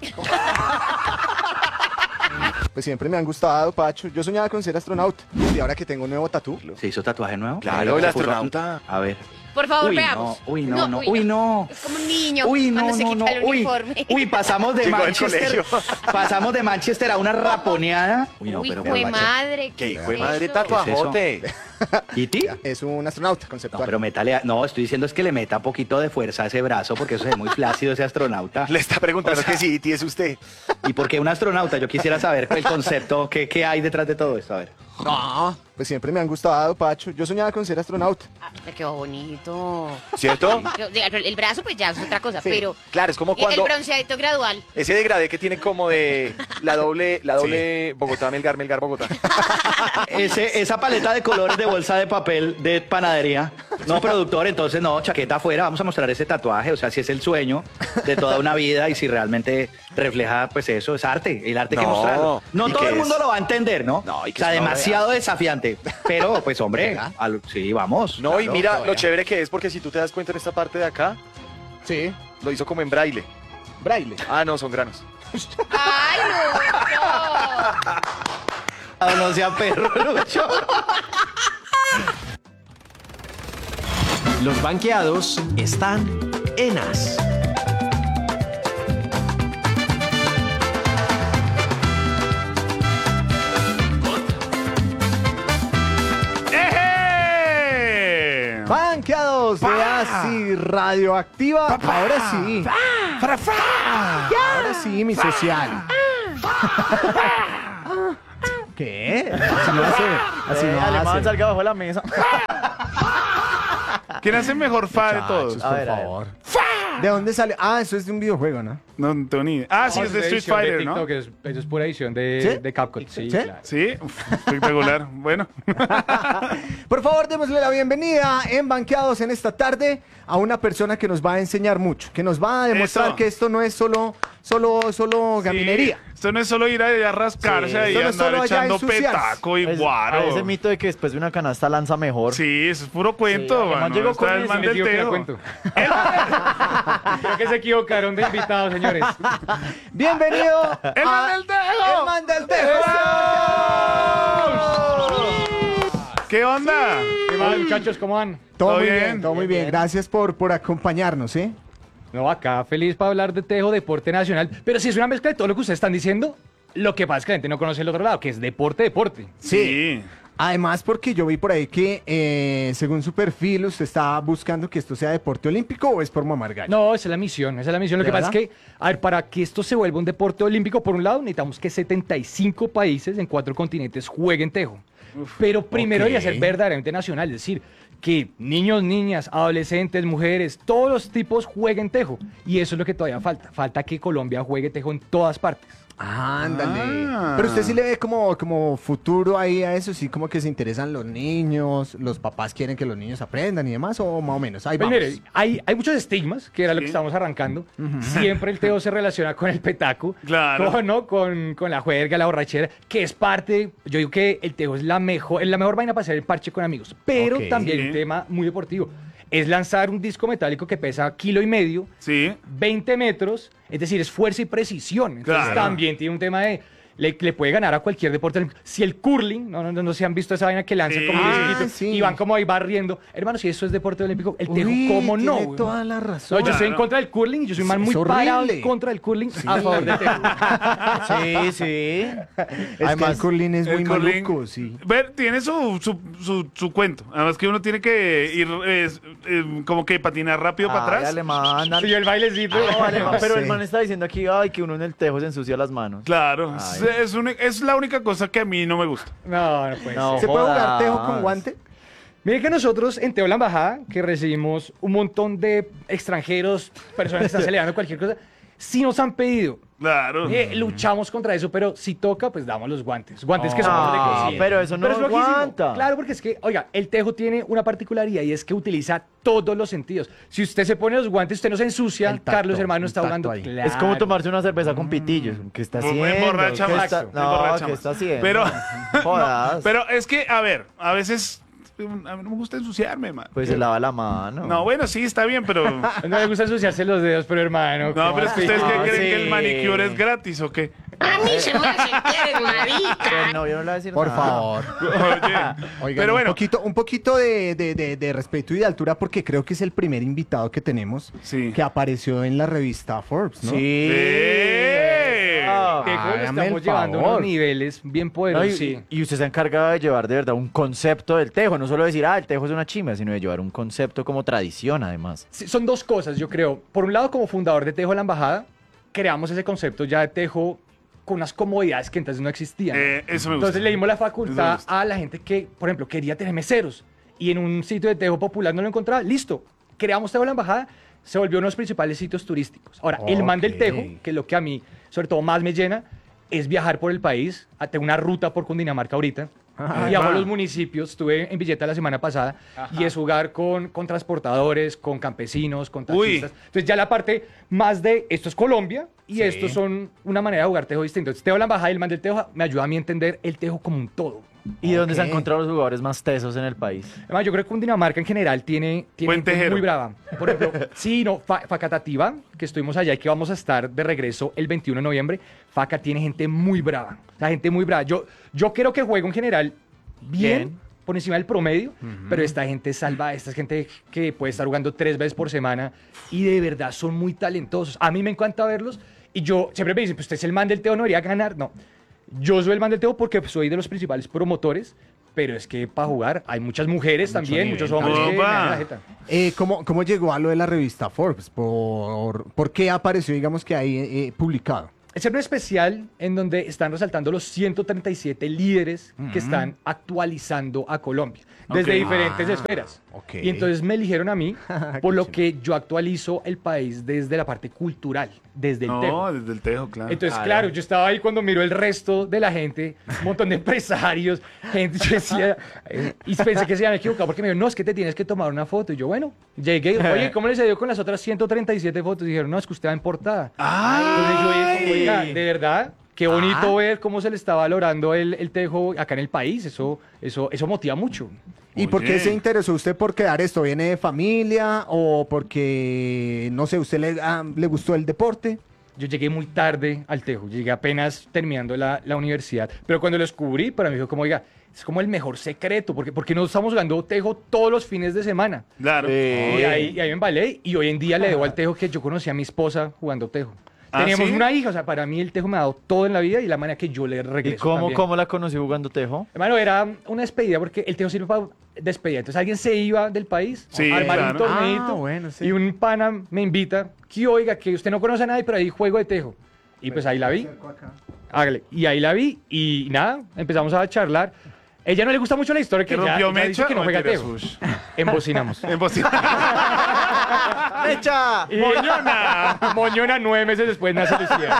Pues siempre me han gustado, Pacho. Yo soñaba con ser astronauta. Y ahora que tengo un nuevo tatú. ¿Se hizo tatuaje nuevo? claro, el Se puso- astronauta. A ver. Por favor, Uy, veamos. no, uy, no. Es como un niño Uy, no, cuando se no, quita no. el uniforme. Uy, pasamos de Llegó al Manchester. colegio. Pasamos de Manchester a una raponeada. Uy, no, Uy, pero fue Pacho. madre. Que ¿qué hijo de es madre eso? tatuajote. ¿Y ti? Es un astronauta No, conceptual. pero métale. No, estoy diciendo es que le meta un poquito de fuerza a ese brazo porque eso se ve muy flácido ese astronauta. Le está preguntando que si E.T. es usted. ¿Y por qué un astronauta? Yo quisiera saber el concepto, qué hay detrás de todo esto. A ver. No, pues siempre me han gustado, Pacho. Yo soñaba con ser astronauta. Me quedó bonito. ¿Cierto? El brazo, pues ya es otra cosa, Sí. pero. Claro, es como El cuando bronceadito gradual. ese degradé que tiene como de la doble Bogotá, Melgar, Bogotá. Esa paleta de colores de bolsa de papel de panadería. No, productor, entonces no, chaqueta afuera. Vamos a mostrar ese tatuaje. O sea, si es el sueño de toda una vida y si realmente refleja, pues eso, es arte. El arte hay que No, mostrarlo. No ¿y todo qué el es? mundo lo va a entender, ¿no? No, y que o sea, es una demasiado desafiante. Pero, pues, hombre, sí, vamos. No, y Claro, mira todavía. lo chévere que es porque si tú te das cuenta en esta parte de acá, Sí, lo hizo como en braille. braille. Ah, no, son granos. ¡Ay, Lucho! Ah, no sea perro, Lucho. Los banqueados están en As. Banqueados de Así Radioactiva. Ahora sí. Ahora sí, mi social. ¿Qué? Así no hace. Así no Alemán, hace. salga bajo la mesa. ¿Quién hace mejor fa de todos? Muchachos, por favor. ¿De dónde sale? Ah, eso es de un videojuego, ¿no? No tengo ni idea. Ah, sí, es de Street Fighter, ¿no? Eso es pura edición ¿Sí? de Capcom. Sí, ¿Sí? claro. Sí, espectacular. Bueno. Por favor, démosle la bienvenida en Banqueados en esta tarde a una persona que nos va a enseñar mucho, que nos va a demostrar Eso. que esto no es solo gaminería. Sí, esto no es solo ir a rascarse Sí, ahí esto y no es andar solo allá echando ensuciarse. petaco y A ese guaro. mito de que después de una canasta lanza mejor. Sí, eso es puro cuento, Sí, mano. llegó Está con el eso, man Me del equivoqué, Tejo. cuento. Creo que se equivocaron de invitados, señores. Bienvenido. ¡El man del Tejo! ¡El man del Tejo! ¿Qué onda? ¿Qué más, muchachos? ¿Cómo van? Todo ¿Todo muy bien? bien, todo muy bien. Gracias por acompañarnos, ¿eh? No, acá feliz para hablar de Tejo, deporte nacional. Pero si es una mezcla de todo lo que ustedes están diciendo, lo que pasa es que la gente no conoce el otro lado, que es deporte. Sí. Además, porque yo vi por ahí que, según su perfil, usted está buscando que esto sea deporte olímpico o es por mamar gallo. No, esa es la misión, esa es la misión. Lo ¿De que pasa es verdad? que, a ver, para que esto se vuelva un deporte olímpico, por un lado, necesitamos que 75 países en 4 continentes jueguen Tejo. Pero primero ok. debería ser verdaderamente nacional, es decir, que niños, niñas, adolescentes, mujeres, todos los tipos jueguen Tejo. Y eso es lo que todavía falta. Falta que Colombia juegue Tejo en todas partes. Ándale. Ah. Pero usted sí le ve como futuro ahí a eso, sí, como que se interesan los niños, los papás quieren que los niños aprendan y demás, o más o menos. Ahí Pues vamos. mire, hay muchos estigmas, que era lo que estábamos arrancando. Siempre el Tejo se relaciona con el petaco, Claro. con la juerga, la borrachera, que es parte, yo digo que el Tejo es la mejor vaina para hacer el parche con amigos, pero Ok. también Sí. un tema muy deportivo. Es lanzar un disco metálico que pesa 1,5 kilos, Sí. 20 metros, es decir, es fuerza y precisión. Entonces Claro. también tiene un tema de... Le puede ganar a cualquier deporte. Si el curling, no se han visto esa vaina que lanzan Sí. como un Ah, chiquito sí. y van como ahí barriendo. Hermano, si eso es deporte olímpico, el Tejo, Uy, ¿cómo no? tiene güey? toda la razón. No, yo estoy en Claro. contra del curling y yo soy un man Es muy horrible. parado en contra del curling a favor del Tejo. Sí, sí. Es que el curling es muy El curling- maluco, sí. Ver, tiene su cuento. Además que uno tiene que ir como que patinar rápido para atrás. Alemán, Sí, el bailecito. No, alemán, pero Sí. el man está diciendo aquí, ay, que uno en el Tejo se ensucia las manos. Claro. Ay. Es la única cosa que a mí no me gusta. No, no puede No. ser. ¿Se puede jugar jodas. tejo con guante? Mire que nosotros en Teo la Embajada, que recibimos un montón de extranjeros, personas que están celebrando cualquier cosa, sí nos han pedido. Claro. Luchamos contra eso, pero si toca, pues damos los guantes. Guantes que son No, de cocina. pero eso no es loquísimo. aguanta. Claro, porque es que, oiga, el Tejo tiene una particularidad y es que utiliza todos los sentidos. Si usted se pone los guantes, usted no se ensucia. El tacto, Carlos, hermano, el está tacto jugando. ahí. Claro. Es como tomarse una cerveza con pitillos. ¿Qué está Pues, haciendo? emborracha ¿Qué más, está- emborracha ¿qué más. está haciendo? Pero, Jodas. pero es que, a ver, a veces a mí no me gusta ensuciarme, man. Pues se lava la mano. No, bueno, sí, está bien, pero... No le gusta ensuciarse los dedos, pero hermano. No, pero es que ustedes No, qué creen sí. que el manicure es gratis o qué. A mí se me hace que eres marica. No, yo no le voy a decir Por nada. favor. Oye, Oigan, pero bueno, un poquito de respeto y de altura porque creo que es el primer invitado que tenemos Sí. que apareció en la revista Forbes, ¿no? Sí. Tejo, le Hágame estamos el llevando favor. unos niveles bien No, poderosos. y, sí. y usted se encarga de llevar de verdad un concepto del Tejo, no solo decir, el Tejo es una chimba, sino de llevar un concepto como tradición, además. Sí, son dos cosas, yo creo. Por un lado, como fundador de Tejo la Embajada, creamos ese concepto ya de Tejo con unas comodidades que entonces no existían. eso me gusta. Entonces le dimos la Eso me facultad gusta. a la gente que, por ejemplo, quería tener meseros y en un sitio de Tejo popular no lo encontraba. Listo, creamos Tejo la Embajada, se volvió uno de los principales sitios turísticos. Ahora, el man del Ok. Tejo, que es lo que a mí, sobre todo, más me llena, es viajar por el país. Tengo una ruta por Cundinamarca ahorita. Ah, Y hago va. los municipios, estuve en Villeta la semana pasada y es jugar con transportadores, con campesinos, con Uy. taxistas. Entonces ya la parte más de esto es Colombia y estos son una manera de jugar Tejo distinto. Entonces Tejo la Embajada y el man del Tejo me ayuda a mí a entender el Tejo como un todo. ¿Y dónde se han Ok. encontrado los jugadores más tesos en el país? Además, yo creo que Cundinamarca en general tiene Buen gente tejero. muy brava. Por ejemplo, sí, no, Facatativá, que estuvimos allá y que vamos a estar de regreso el 21 de noviembre, Faca tiene gente muy brava. La gente muy brava. Yo creo que juego en general bien, por encima del promedio, pero esta gente es salva, esta es gente que puede estar jugando 3 veces por semana y de verdad son muy talentosos. A mí me encanta verlos y yo siempre me dicen, pues usted es el man del Tejo, no debería ganar. No, yo soy el man del Tejo porque soy de los principales promotores, pero es que para jugar hay muchas mujeres también, muchos hombres que me dan la jeta. ¿Cómo llegó a lo de la revista Forbes? ¿Por qué apareció, digamos que ahí publicado? Es un especial en donde están resaltando los 137 líderes que están actualizando a Colombia desde diferentes esferas. Y entonces me eligieron a mí por lo que yo actualizo el país desde la parte cultural, desde el Tejo. Desde el Tejo, claro. Entonces, claro, yo estaba ahí cuando miro el resto de la gente, un montón de empresarios, gente, yo decía, y pensé que se habían equivocado porque me dijeron, no, es que te tienes que tomar una foto. Y yo, bueno, llegué, oye, ¿cómo les dio con las otras 137 fotos? Y dijeron, no, es que usted va en portada. Entonces yo dije, oiga, de verdad, qué bonito ver cómo se le está valorando el Tejo acá en el país. Eso motiva mucho. ¿Y por qué se interesó usted por quedar esto? ¿Viene de familia o porque, no sé, usted le gustó el deporte? Yo llegué muy tarde al Tejo, llegué apenas terminando la universidad, pero cuando lo descubrí, para mí fue como, oiga, es como el mejor secreto, porque no estamos jugando Tejo todos los fines de semana. Claro. Y ahí me embalé, y hoy en día le debo al Tejo que yo conocí a mi esposa jugando Tejo. Teníamos una hija, o sea, para mí el Tejo me ha dado todo en la vida y la manera que yo le regreso. ¿Y cómo la conocí jugando Tejo? Hermano, era una despedida porque el Tejo sirve para despedida. Entonces alguien se iba del país, armar un torneito y un pana me invita, que oiga, que usted no conoce a nadie, pero ahí juego de Tejo. Y pues ahí la vi. Hágale. Y ahí la vi y nada, empezamos a charlar. Ella no le gusta mucho la historia que rompió ella dice que no juega Tejo. Embocinamos. ¡Mecha! Moñona 9 meses después nace Lucía.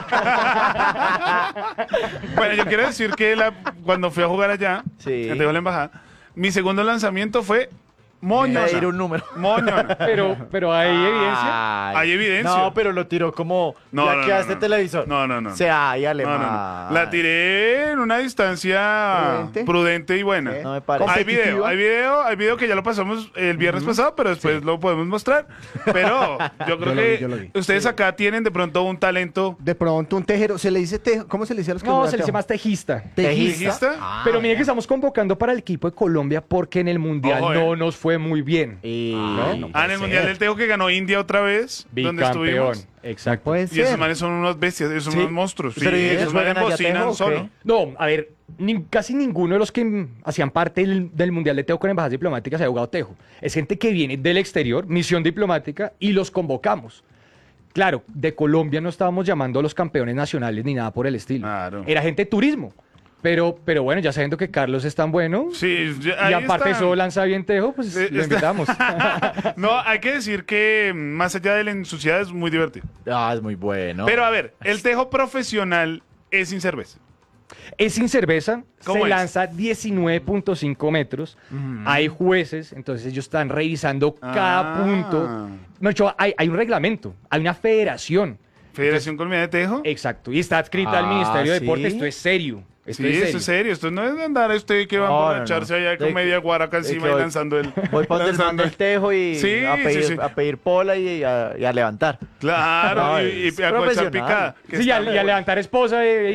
Bueno, yo quiero decir que cuando fui a jugar allá, en Tejo la Embajada, mi segundo lanzamiento fue Moñona. Ir un número. Moñona. Pero hay evidencia. Hay evidencia. No, pero lo tiró como ya quedaste televisor. No. O sea, ahí alemán. No. La tiré en una distancia prudente y buena. No me parece. Hay video que ya lo pasamos el viernes pasado, pero después lo podemos mostrar. Pero yo creo que ustedes acá tienen de pronto un talento. De pronto un tejero. ¿Se le dice tejo? ¿Cómo se le dice a los que No, se le dice más tejista. ¿Tejista? Pero miren que estamos convocando para el equipo de Colombia porque en el Mundial no nos fue muy bien. En el Mundial del Tejo que ganó India otra vez, donde estuvimos. Exacto. Y esos manes son unos bestias, son unos monstruos. Pero esos manes bocinan solo. No, a ver, casi ninguno de los que hacían parte del Mundial de Tejo con embajadas diplomáticas ha jugado Tejo. Es gente que viene del exterior, misión diplomática, y los convocamos. Claro, de Colombia no estábamos llamando a los campeones nacionales ni nada por el estilo. Claro. Era gente de turismo. Pero bueno, ya sabiendo que Carlos es tan bueno, y aparte eso lanza bien Tejo, pues lo invitamos. No, hay que decir que más allá de la ensuciedad es muy divertido. Es muy bueno. Pero a ver, el Tejo profesional es sin cerveza. Es sin cerveza, se lanza 19.5 metros, hay jueces, entonces ellos están revisando cada punto. No, hay un reglamento, hay una federación. ¿Federación Colombiana de Tejo? Exacto, y está adscrita al Ministerio de Deportes, esto es serio. Esto es serio, esto no es de andar usted que va a emborracharse allá con media guaraca encima y lanzando el... Voy para donde el Tejo y a pedir pola y a levantar. Claro, y a echar picada. Sí, y a levantar esposa e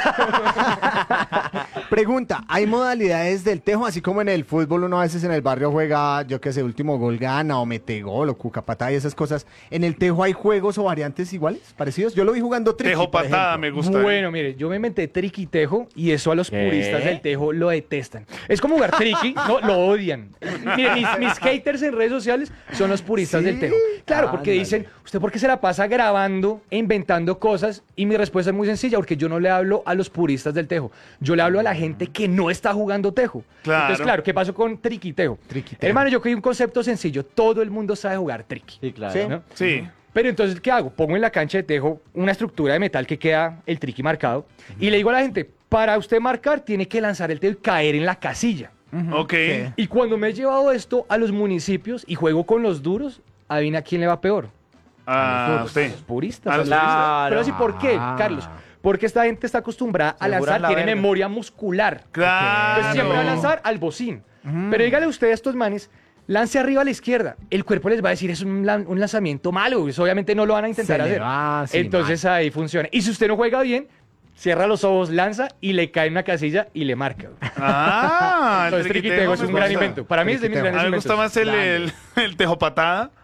hija. Pregunta, ¿hay modalidades del Tejo? Así como en el fútbol uno a veces en el barrio juega, yo qué sé, último gol gana o mete gol o cucapatá y esas cosas. ¿En el Tejo hay juegos o variantes iguales, parecidos? Yo lo vi jugando triqui, Tejo patada, me gusta. Bueno, mire, yo me inventé triqui Tejo y eso a los puristas del Tejo lo detestan. Es como jugar triqui, no, lo odian. Mire, mis haters en redes sociales son los puristas del Tejo. Claro, porque dicen, ¿usted por qué se la pasa grabando e inventando cosas? Y mi respuesta es muy sencilla, porque yo no le hablo a los puristas del Tejo. Yo le hablo a la gente que no está jugando Tejo. Claro. Entonces, claro, ¿qué pasó con triqui Tejo? Hermano, yo cogí un concepto sencillo. Todo el mundo sabe jugar triqui. Sí, claro. ¿No? Sí. Pero entonces, ¿qué hago? Pongo en la cancha de Tejo una estructura de metal que queda el triqui marcado y le digo a la gente, para usted marcar tiene que lanzar el Tejo y caer en la casilla. Ok. Y cuando me he llevado esto a los municipios y juego con los duros, adivina quién le va peor. A usted. A los puristas. A los puristas. Pero así, ¿por qué, Carlos? Porque esta gente está acostumbrada a lanzar, tiene memoria muscular. Claro. Entonces siempre va a lanzar al bocín. Pero dígale usted a estos manes, lance arriba a la izquierda. El cuerpo les va a decir, es un lanzamiento malo. Eso obviamente no lo van a intentar hacer. Entonces ahí funciona. Y si usted no juega bien, cierra los ojos, lanza y le cae en una casilla y le marca. Entonces triqui Tejo es un gran invento. Para mí es de mis grandes inventos. A mí me gusta más el Tejo patada.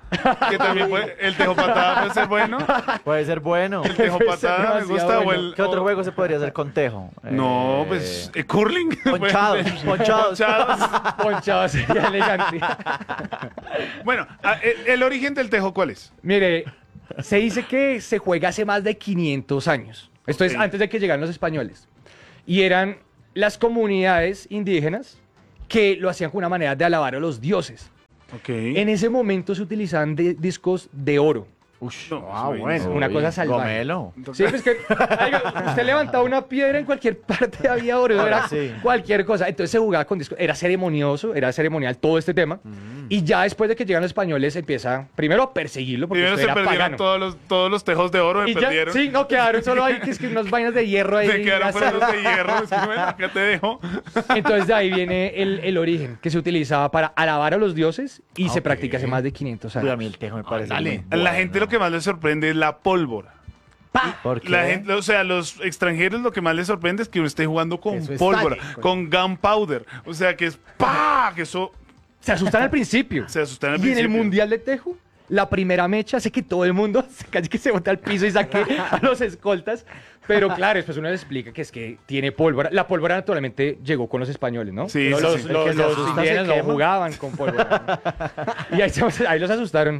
Que también el tejo patada puede ser bueno. Puede ser bueno. El tejo patada me gusta. ¿Qué otro juego se podría hacer con tejo? No, pues curling. Ponchados. Ponchados sería elegante. Bueno, ¿el origen del tejo cuál es? Mire, se dice que se juega hace más de 500 años. Esto es Ok. antes de que llegaran los españoles. Y eran las comunidades indígenas que lo hacían con una manera de alabar a los dioses. Ok. En ese momento se utilizaban discos de oro. bueno. Una cosa salvaje. Gomelo. Sí, pues que usted levantaba una piedra, en cualquier parte había oro, era Sí. cualquier cosa. Entonces se jugaba con discos, era ceremonioso, era ceremonial todo este tema. Y ya después de que llegan los españoles empieza primero a perseguirlo porque Primero esto se era perdieron pagano. todos los tejos de oro, se Y ya, perdieron. sí, no quedaron solo ahí, que es que unas vainas de hierro ahí. Se quedaron así. fuera los de hierro. Es que, bueno, acá te dejo. Entonces de ahí viene el origen, que se utilizaba para alabar a los dioses y se practica hace más de 500 Uy, a años. mí el tejo me parece dale. muy A la bueno. gente lo que más le sorprende es la pólvora. ¿Por qué? La gente, o sea, los extranjeros lo que más les sorprende es que uno esté jugando con Eso pólvora, estalle. con gunpowder. O sea, que es ¡pah! Que eso Se asustan al principio. se asustan al Y en el principio. Mundial de Tejo, la primera mecha hace que todo el mundo casi que se bote al piso y saque a los escoltas. Pero claro, después uno les explica que es que tiene pólvora. La pólvora naturalmente llegó con los españoles, ¿no? Sí, Pero sí, los, sí. los- El que se los asusta se indígenas no quema. jugaban con pólvora. Y ahí los asustaron.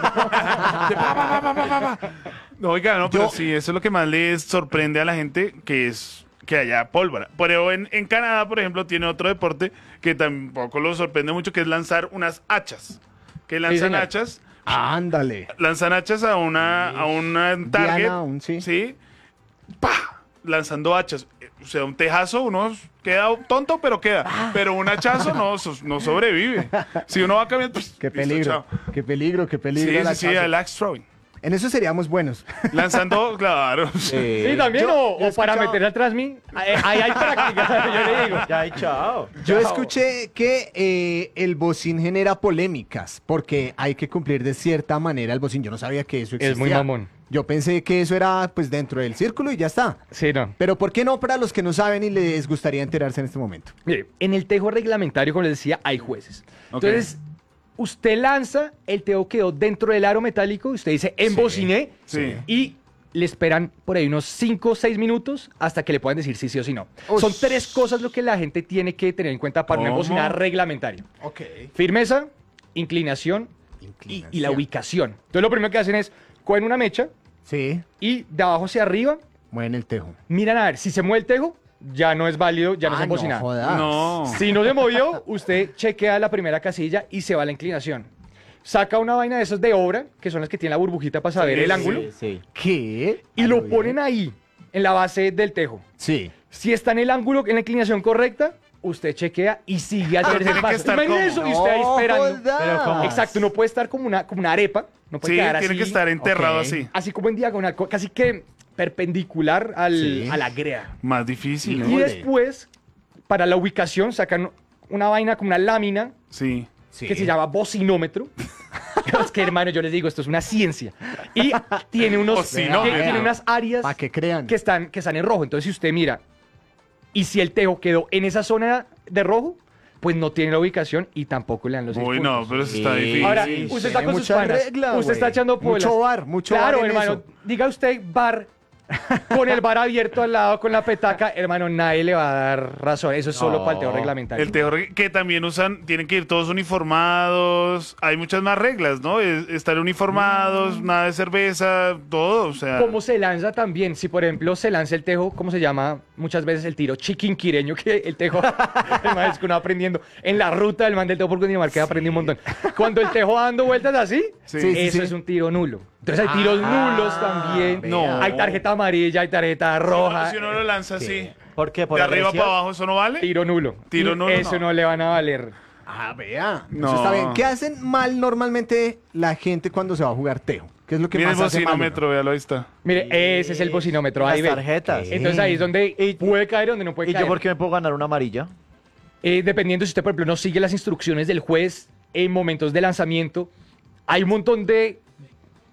No, oiga, no, pero Yo- sí, eso es lo que más les sorprende a la gente, que es que haya pólvora. Pero en Canadá, por ejemplo, tiene otro deporte que tampoco lo sorprende mucho, que es lanzar unas hachas. Que lanzan señor. hachas, Ándale. lanzan hachas a un target. Diana, sí. ¡Pah! Lanzando hachas. O sea, un tejazo, uno queda tonto, pero queda. Pero un hachazo no sobrevive. Si uno va caminando, pues, Qué listo, peligro. chao. Qué peligro, qué Sí, peligro. el sí, hachazo. el axe throwing. En eso seríamos buenos. Lanzando, claro. Sí, también, Yo o he para escuchado- meter al transmi. Ahí hay práctica, yo le digo. Ya, y chao. Yo escuché que el bocín genera polémicas porque hay que cumplir de cierta manera el bocín. Yo no sabía que eso existía. Es muy mamón. Yo pensé que eso era pues dentro del círculo y ya está. Sí, no. Pero ¿por qué no para los que no saben y les gustaría enterarse en este momento? Mire, en el tejo reglamentario, como les decía, hay jueces. Entonces, usted lanza, el tejo quedó dentro del aro metálico, usted dice embociné, Sí. y le esperan por ahí unos 5 o 6 minutos hasta que le puedan decir sí o sí no. Ush. Son 3 cosas lo que la gente tiene que tener en cuenta para una ¿Cómo? embocinar reglamentario. Ok. Firmeza, inclinación y la ubicación. Entonces, lo primero que hacen es, cogen una mecha Sí, y de abajo hacia arriba, mueven el tejo. miran a ver, si se mueve el tejo, ya no es válido, ya no se Ah, embocina. jodas. No. Si no se movió, usted chequea la primera casilla y se va a la inclinación. Saca una vaina de esas de obra, que son las que tienen la burbujita para saber el ángulo, Sí. ¿Qué? y ¿A lo bien? ponen ahí, en la base del tejo. Sí. Si está en el ángulo, en la inclinación correcta, usted chequea y sigue al tercer tiene que paso. estar Imagínese como- eso y usted ahí No esperando. jodas. Pero ¿cómo? Exacto, no puede estar como una arepa, no puede Sí, quedar tiene así, que estar enterrado ok. así. así como en diagonal, casi que perpendicular Sí. a la greda. Más difícil, Y ¿no? después, para la ubicación, sacan una vaina como una lámina Sí. Sí. que se llama bocinómetro. Es que, hermano, yo les digo, esto es una ciencia. Y tiene Bocinómetro. tiene unas áreas Para que crean. que están en rojo. Entonces, si usted mira, y si el tejo quedó en esa zona de rojo, pues no tiene la ubicación y tampoco le dan los 6 Uy, puntos. no, pero eso está Sí. difícil. Ahora, Sí, usted está tiene con sus mucha panas, regla, usted güey. está echando polas. Mucho bar Claro, en hermano, eso. diga usted bar, con el bar abierto al lado, con la petaca, hermano, nadie le va a dar razón. Eso es solo No. para el tejo reglamentario. El tejo que también usan, tienen que ir todos uniformados. Hay muchas más reglas, ¿no? Estar uniformados, nada de cerveza, todo, o sea. ¿Cómo se lanza también? Si, por ejemplo, se lanza el tejo, ¿cómo se llama muchas veces el tiro? Chiquinquireño, que el tejo, el man es que uno va aprendiendo. En la ruta del man del tejo por Cundinamarca aprendí un montón. Cuando el tejo va dando vueltas así, Sí. Sí, sí, eso sí. es un tiro nulo. Entonces hay tiros nulos también. No. Hay tarjeta amarilla, hay tarjeta roja. Si uno lo lanza así, ¿Por qué? ¿Por de arriba agresión? para abajo, ¿eso no vale? Tiro nulo. Tiro nulo, Eso no. no le van a valer. Ah, vea. No. Eso está bien. ¿Qué hacen mal normalmente la gente cuando se va a jugar tejo? ¿Qué es lo que Mira el más hace mal? bocinómetro, véalo, ahí está. Mire, ese es el bocinómetro. Ahí Las ve. tarjetas. Entonces ahí es donde puede caer y donde no puede ¿Y caer. yo por qué me puedo ganar una amarilla? Dependiendo si usted, por ejemplo, no sigue las instrucciones del juez en momentos de lanzamiento, hay un montón de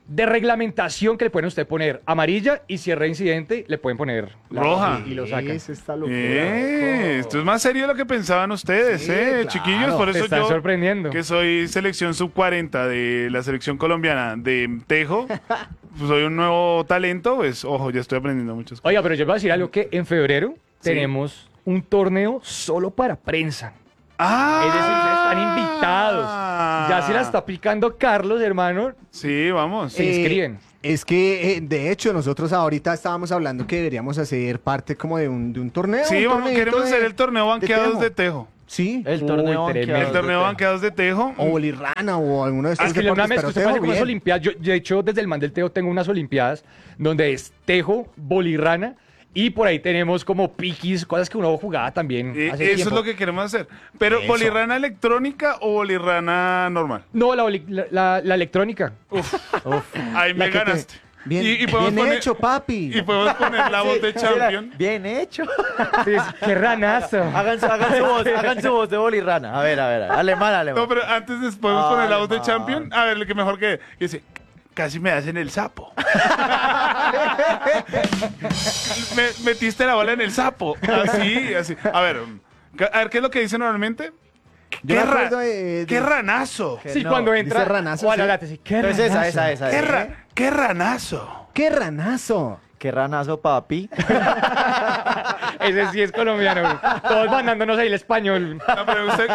de reglamentación que le pueden usted poner amarilla y cierre de incidente le pueden poner la roja. Y lo sacan. Eso está locura. Esto es más serio de lo que pensaban ustedes, Sí, claro. chiquillos. Por Te eso están yo, sorprendiendo. que soy selección sub-40 de la selección colombiana de tejo, pues soy un nuevo talento, pues ojo, ya estoy aprendiendo muchas cosas. Oiga, pero yo voy a decir algo que en febrero Sí. tenemos un torneo solo para prensa. ¡Ah! Es decir, ustedes están invitados. Ya se la está picando Carlos, hermano. Sí, vamos. Se inscriben. Es que, de hecho, nosotros ahorita estábamos hablando que deberíamos hacer parte como de un torneo. Sí, un vamos, torneito queremos hacer el torneo banqueados tejo. de tejo. Sí. El torneo tremendo. El banqueado. torneo banqueados de tejo. O bolirrana o alguno de estos Es que una deportes, vez que pero usted tejo pase con unas bien. olimpiadas, yo de hecho desde el Man del Tejo tengo unas olimpiadas donde es tejo, bolirrana y por ahí tenemos como piquis, cosas que uno jugaba también hace Eso tiempo. es lo que queremos hacer. Pero, Eso. ¿bolirrana electrónica o bolirrana normal? No, la electrónica. Ahí me La que te- ganaste. Bien, Y podemos bien poner- hecho, papi. Y podemos poner la voz de champion. Bien hecho. Sí, qué ranazo. Hagan su voz de bolirrana. A ver. Alemán. No, pero antes podemos poner la voz de man. champion. A ver, lo que mejor que dice, casi me hacen el sapo. Metiste la bola en el sapo. Así. A ver, ¿qué es lo que dice normalmente? Yo me acuerdo de- ¡Qué ranazo! Sí, no, cuando entra. dice ranazo, Juan sí. Alate, sí, qué Entonces ranazo. esa. ¡Qué ranazo! ¡Qué ranazo! Qué ranazo, papi. Ese sí es colombiano. Todos mandándonos ahí el español. No, pero usted-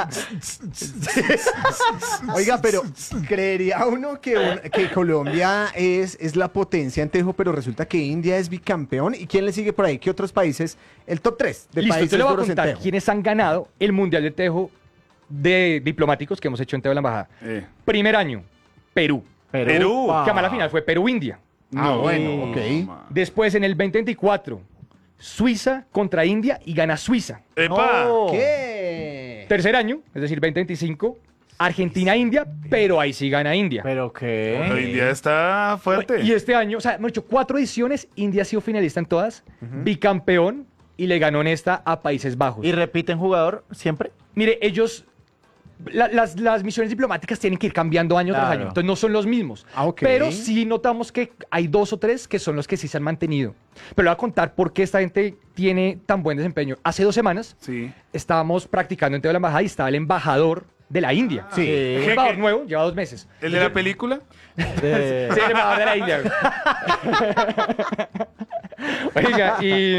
Oiga, pero creería uno que Colombia es la potencia en tejo, pero resulta que India es bicampeón. ¿Y quién le sigue por ahí? ¿Qué otros países? El top 3 de Listo, países yo le voy a duros en contar tejo. quiénes han ganado el Mundial de Tejo de diplomáticos que hemos hecho en Tejo de la Embajada. Primer año, Perú. Perú. Que además la final fue Perú-India. Bueno, ok. Después en el 2024, Suiza contra India y gana Suiza. ¡Epa! No. ¿Qué? Tercer año, es decir, 2025, Argentina-India, pero ahí sí gana India. ¿Pero Pero qué? India está fuerte. Y este año, o sea, hemos hecho 4 ediciones, India ha sido finalista en todas, bicampeón y le ganó en esta a Países Bajos. ¿Y repiten jugador siempre? Mire, ellos, las misiones diplomáticas tienen que ir cambiando año tras Claro. año, entonces no son los mismos. Ah, ok. Pero sí notamos que hay 2 o 3 que son los que sí se han mantenido. Pero le voy a contar por qué esta gente tiene tan buen desempeño. Hace 2 semanas Sí. estábamos practicando en Teo de la Embajada y estaba el embajador de la India. Sí. Un embajador nuevo, lleva 2 meses. ¿El de la película? Sí, el embajador de la India. Oiga,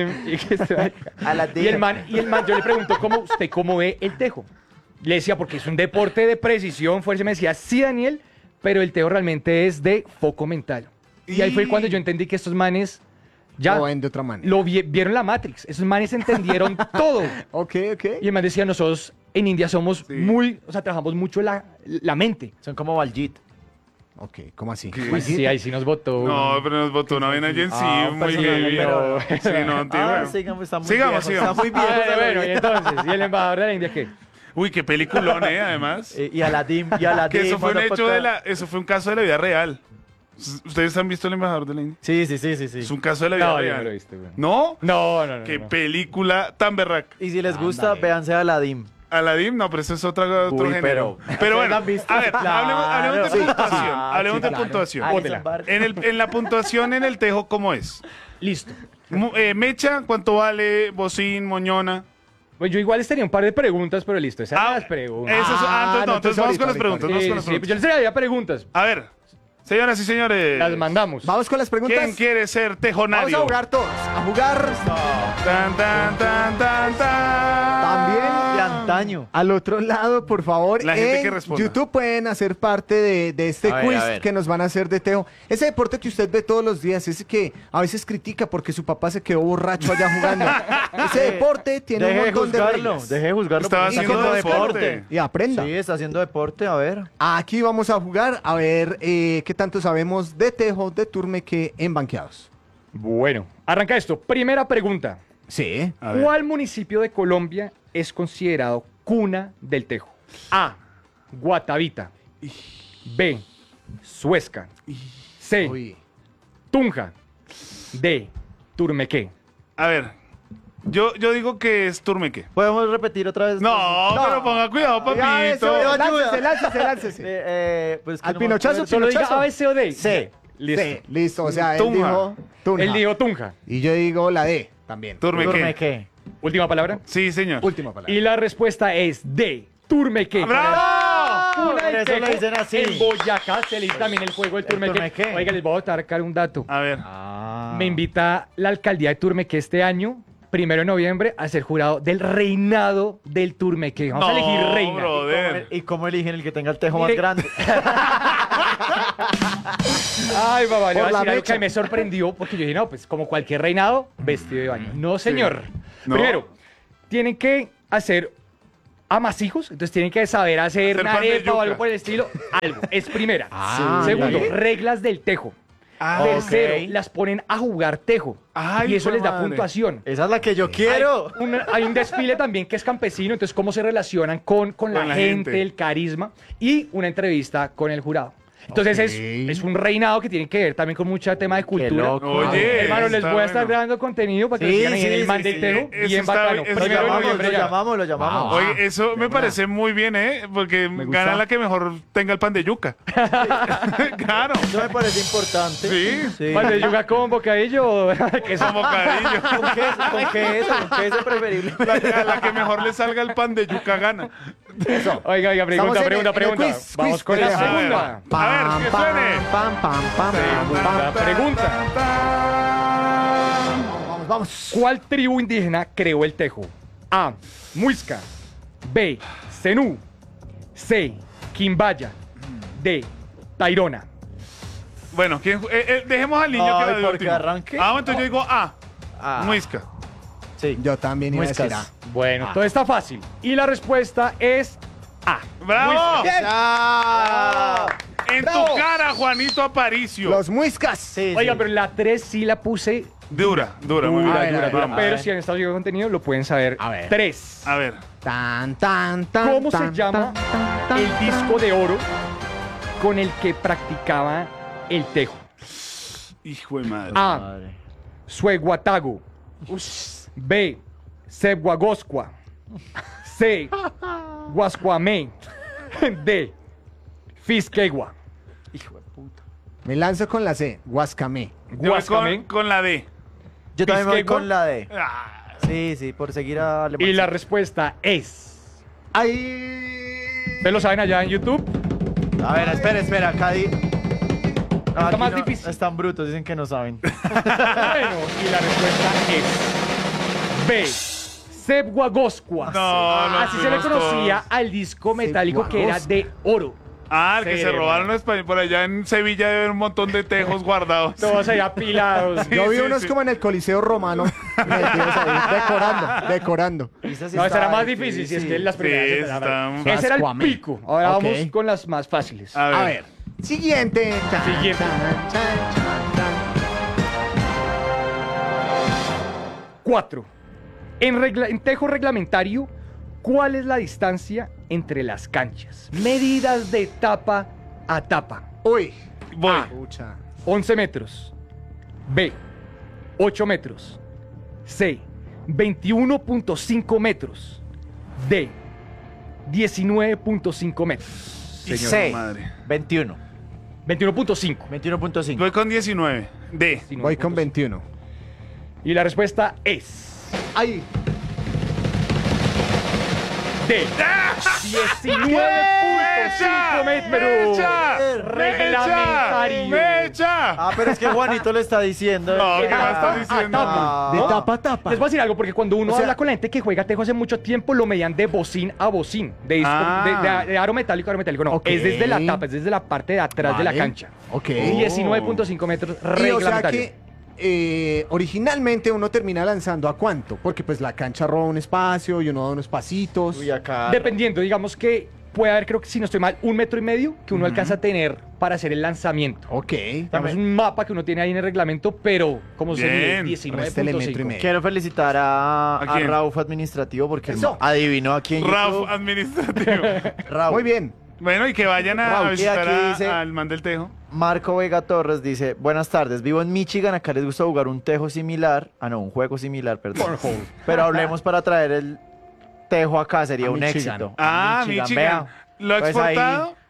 y el man, yo le pregunto, ¿usted cómo ve el tejo? Le decía, porque es un deporte de precisión, fuerza, y me decía, sí, Daniel, pero el tejo realmente es de foco mental. Y ahí fue cuando yo entendí que estos manes ya Lo ven de otra manera. vieron la Matrix. Esos manes entendieron todo. Ok. Y el man decía, nosotros en India somos trabajamos mucho la mente. Son como Baljit. Ok, ¿cómo así? Uy, sí, ahí sí nos votó. No, pero nos botó una vaina allí en sí, muy personaje, heavy. pero- Sí, no, tío. Ah, sigamos, está muy Sigamos, viejo, está muy viejo. Ah, bueno, y entonces, ¿y el embajador de la India qué? Uy, qué peliculón, además. Y Aladdin, Que eso fue un hecho eso fue un caso de la vida real. ¿Ustedes han visto El embajador de la India? Sí. Es un caso de la vida No, yo real. no lo he visto, güey. ¿No? No. Qué no. película tan berraca. Y si les gusta, véanse Aladdin. Aladdin, no, pero eso es otro Uy, género. pero- Pero bueno, ¿Han visto? a ver, hablemos de Claro. puntuación. Ah, Hablemos sí, de claro. puntuación. Alison Bótela. Barker. En la puntuación en el tejo, ¿cómo es? Listo. Mecha, ¿cuánto vale? Bocín, moñona. Pues yo igual les tenía un par de preguntas, pero listo, esas son las preguntas. Entonces vamos con las ahorita. preguntas. Vamos con las Sí, pues preguntas. yo les traía preguntas. A ver, señoras y señores. Las mandamos. Vamos con las preguntas. ¿Quién quiere ser tejonario? Vamos a jugar todos. A jugar Tan, tan, tan, tan, tan. también De antaño. al otro lado, por favor. La gente en que responda. YouTube pueden hacer parte de este A ver, quiz a ver. que nos van a hacer de Teo. Ese deporte que usted ve todos los días, ese que a veces critica porque su papá se quedó borracho allá jugando. Ese deporte tiene un Deje de montón de juzgarlo. reglas. Deje de juzgarlo. Estaba porque haciendo está deporte. Y aprenda. Sí, está haciendo deporte. A ver. Aquí vamos a jugar a ver qué tanto sabemos de tejo, de turmeque en banqueados. Bueno, arranca esto. Primera pregunta. Sí. A ver. ¿Cuál municipio de Colombia es considerado cuna del tejo? A. Guatavita. B. Suezca. C. Uy. Tunja. D. Turmequé. A ver, yo digo que es Turmeque. ¿Podemos repetir otra vez? No, pero ponga cuidado, Ya, eso, papito. láncese. Pues que Al no me pinochazo, acuerdo. Solo diga pinochazo. A, B, C o D. C. Listo. C, listo. O sea, él Tunja. dijo Tunja. Él dijo Tunja. Y yo digo la D también. Turmequé. Última palabra. Sí, señor. Última palabra. Y la respuesta es D. Turmequé. ¡Bravo! Una Por del eso lo Tejo. dicen así. En Boyacá se le dice también el juego del Turmequé. Turmequé. Oiga, les voy a botar un dato. A ver. Me invita la alcaldía de Turmequé este año, 1 de noviembre, a ser jurado del reinado del Turmequé. Vamos a elegir reina. brother. ¿Y cómo eligen el que tenga el tejo más Mire- grande? Ay, papá, le voy Por a la decir algo mecha. que me sorprendió, porque yo dije, no, pues como cualquier reinado, vestido de baño. No, señor. No. Primero, tienen que hacer amasijos, entonces tienen que saber hacer Hacer una pan de arepa o yuca. algo por el estilo. Algo, es primera. Ah, Segundo, ya. reglas del tejo. Ah, Tercero, ok. las ponen a jugar tejo. Ay, y eso hijo de les da madre. puntuación. Esa es la que yo quiero. Hay un desfile también que es campesino, entonces cómo se relacionan con la la gente, gente. el carisma, y una entrevista con el jurado. Entonces Ok. es un reinado que tiene que ver también con mucho tema de cultura. loco. Oye, hermano, les está voy a estar bueno. grabando contenido para que Sí, lo sigan ahí en sí, el man sí, del sí. tejo. Eso Bien está bacano. bien, eso Lo Primero de llamamos, noviembre lo ya. llamamos, lo llamamos. Oye, eso me parece muy bien, ¿eh? Porque gana la que mejor tenga el pan de yuca. Claro. Eso me parece importante. Sí. Pan de yuca con bocadillo. Que Con bocadillo. Con queso preferible. A la que mejor le salga el pan de yuca gana. Oiga, Estamos pregunta. en el quiz, Vamos quiz, con la quiz. segunda. A ver, que suene. Pregunta. Vamos. ¿Cuál tribu indígena creó el tejo? A. Muisca. B. Zenú. C. Quimbaya. D. Tairona. Bueno, dejemos al niño que Ay, era de porque último. arranque. Entonces yo digo A. Ah. Muisca. Sí. Yo también iba a decir A. Muiscas. Bueno, todo está fácil. Y la respuesta es A. ¡Bravo! ¡Ah! En ¡Bravo! tu cara, Juanito Aparicio. Los muiscas. Sí, Oiga, sí. pero la 3 sí la puse Dura, muy bien. A ver, dura. vamos. Pero si han estado llegando contenido, lo pueden saber. A ver. 3. A ver. Tan, tan, tan. ¿Cómo se tan, llama tan, tan, el tan. disco de oro con el que practicaba el tejo? Hijo de madre. A. Madre. Sueguatago. B. Cebuagoscua. C. Guascuamé. D. Fisquegua. Hijo de puta. Me lanzo con la C. Guascamé. Yo voy Guascamé. con la D. Yo también me voy Pisquegua. con la D. Ah, Sí, sí, por seguir a Alemania. Y la respuesta es. ¡Ay! ¿Ustedes lo saben allá en YouTube? A ver, espera, acá di... No, aquí más no, difícil. Están brutos, dicen que no saben. Bueno, y la respuesta es B. Cebuagoscua. No, no Así se le fuimos conocía todos. al disco metálico que era de oro. el que se Cere, robaron mano. los españoles. Por allá en Sevilla debe haber un montón de tejos guardados. Todos ahí apilados. Sí, Yo vi sí, unos sí. como en el Coliseo Romano, metidos ahí, decorando. No, esta era más difícil, si es que las primeras. Sí, empezaron. está- Ese era el Guascuamé. pico. Ahora Ok. vamos con las más fáciles. A ver. Siguiente. Tan, Siguiente. tan, tan, tan. 4. En tejo reglamentario, ¿cuál es la distancia entre las canchas? Medidas de tapa a tapa. Uy. Voy. Pucha. 11 metros. B. 8 metros. C. 21.5 metros. D. 19.5 metros. Y Señor, C, madre. 21. 21.5. 21.5. Voy con 19. D. Voy con 21. Y la respuesta es ¡Ay! D. 19.5 metros. Reglamentario. ¡Mecha! Ah, pero es que Juanito le está diciendo. No, De ¿qué más tapa estás a diciendo? tapa. Ah. De ¿No? tapa a tapa. Les voy a decir algo, porque cuando uno O sea- habla con la gente que juega tejo hace mucho tiempo, lo medían de bocín a bocín, de, disco- Ah. de aro metálico a aro metálico. No, Ok. es desde la tapa, es desde la parte de atrás de la Vale. cancha. Ok. 19.5 metros Y o sea reglamentario. que originalmente uno termina lanzando ¿a cuánto? Porque pues la cancha roba un espacio y uno da unos pasitos. Uy, acá. Dependiendo, digamos que puede haber, creo que si no estoy mal, 1,5 metros que uno alcanza a tener para hacer el lanzamiento. Ok. Digamos, un mapa que uno tiene ahí en el reglamento, pero como se mide Bien. Réstele metro y 19.5. medio. Quiero felicitar a quién? Rauf Administrativo porque Eso. adivinó aquí en RAF YouTube. administrativo. Rauf. Muy bien. Bueno, y que vayan a Raúl, y visitar aquí dice- al man del tejo. Marco Vega Torres dice, buenas tardes, vivo en Michigan, acá les gusta jugar un tejo similar, un juego similar, perdón. Pero hablemos para traer el tejo acá, sería A un Michigan. éxito. Ah, Michigan, Michigan. vea. ¿Lo ha Pues ahí- exportado?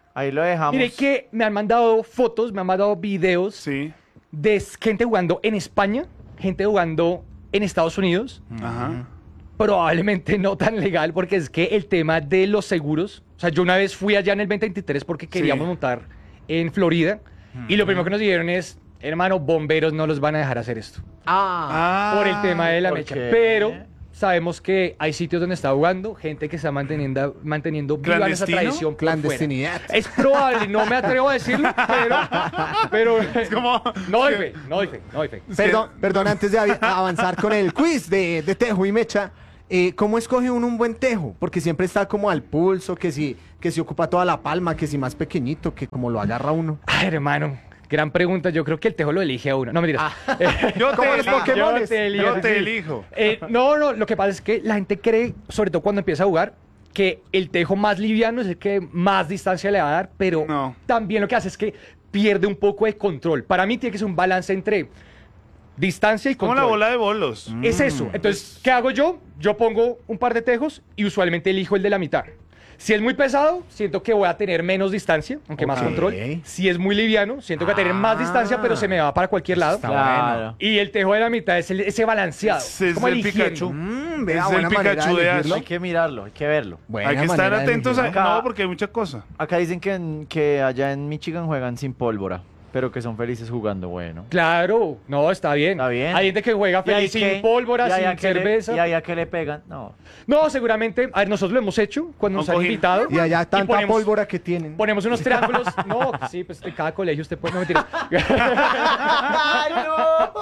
Ahí lo dejamos. Mire que me han mandado fotos, me han mandado videos Sí. de gente jugando en España, gente jugando en Estados Unidos. Ajá. Probablemente no tan legal, porque es que el tema de los seguros. O sea, yo una vez fui allá en el 2023 porque queríamos montar en Florida. Y lo primero que nos dijeron es: hermano, bomberos no los van a dejar hacer esto. Por el tema de la ¿por mecha. qué? Pero sabemos que hay sitios donde está jugando, gente que está manteniendo viva esa ¿Clandestino? tradición. por Clandestinidad. fuera. Es probable, no me atrevo a decirlo, pero Es como... no doy fe, no doy fe, no doy fe. Perdón, antes de avanzar con el quiz de tejo y mecha, ¿cómo escoge uno un buen tejo? Porque siempre está como al pulso, que si ocupa toda la palma, que si más pequeñito, que como lo agarra uno. Ay, hermano, gran pregunta. Yo creo que el tejo lo elige a uno. No, mentiras. Yo Como te los elijo. Pokémones. Yo te elijo. No, lo que pasa es que la gente cree, sobre todo cuando empieza a jugar, que el tejo más liviano es el que más distancia le va a dar, pero No. también lo que hace es que pierde un poco de control. Para mí tiene que ser un balance entre distancia y Como control. la bola de bolos. Es eso. Entonces, ¿qué hago yo? Yo pongo un par de tejos y usualmente elijo el de la mitad. Si es muy pesado, siento que voy a tener menos distancia, aunque más Ok. control. Si es muy liviano, siento que voy a tener más distancia, pero se me va para cualquier lado. Claro. Y el tejo de la mitad es ese balanceado. Es como el eligiendo. Pikachu. Vea, Es el buena manera Pikachu de de elegirlo. Hay que mirarlo, hay que verlo. Buena Hay que estar manera de atentos a... elegirlo. No, porque hay mucha cosa. Acá dicen que allá en Michigan juegan sin pólvora, pero que son felices jugando. Bueno. Claro, no, está bien. Está bien. Hay gente que juega ¿Y ahí feliz sin qué? pólvora, ¿Y ahí a sin qué le- cerveza. ¿Y ahí a qué le pegan? No. No, seguramente, a ver, nosotros lo hemos hecho cuando nos Un han cojín. invitado. Y allá tanta ponemos- pólvora que tienen. Ponemos unos triángulos. No, sí, pues en cada colegio usted puede. No, mentira. ¡Ay, no!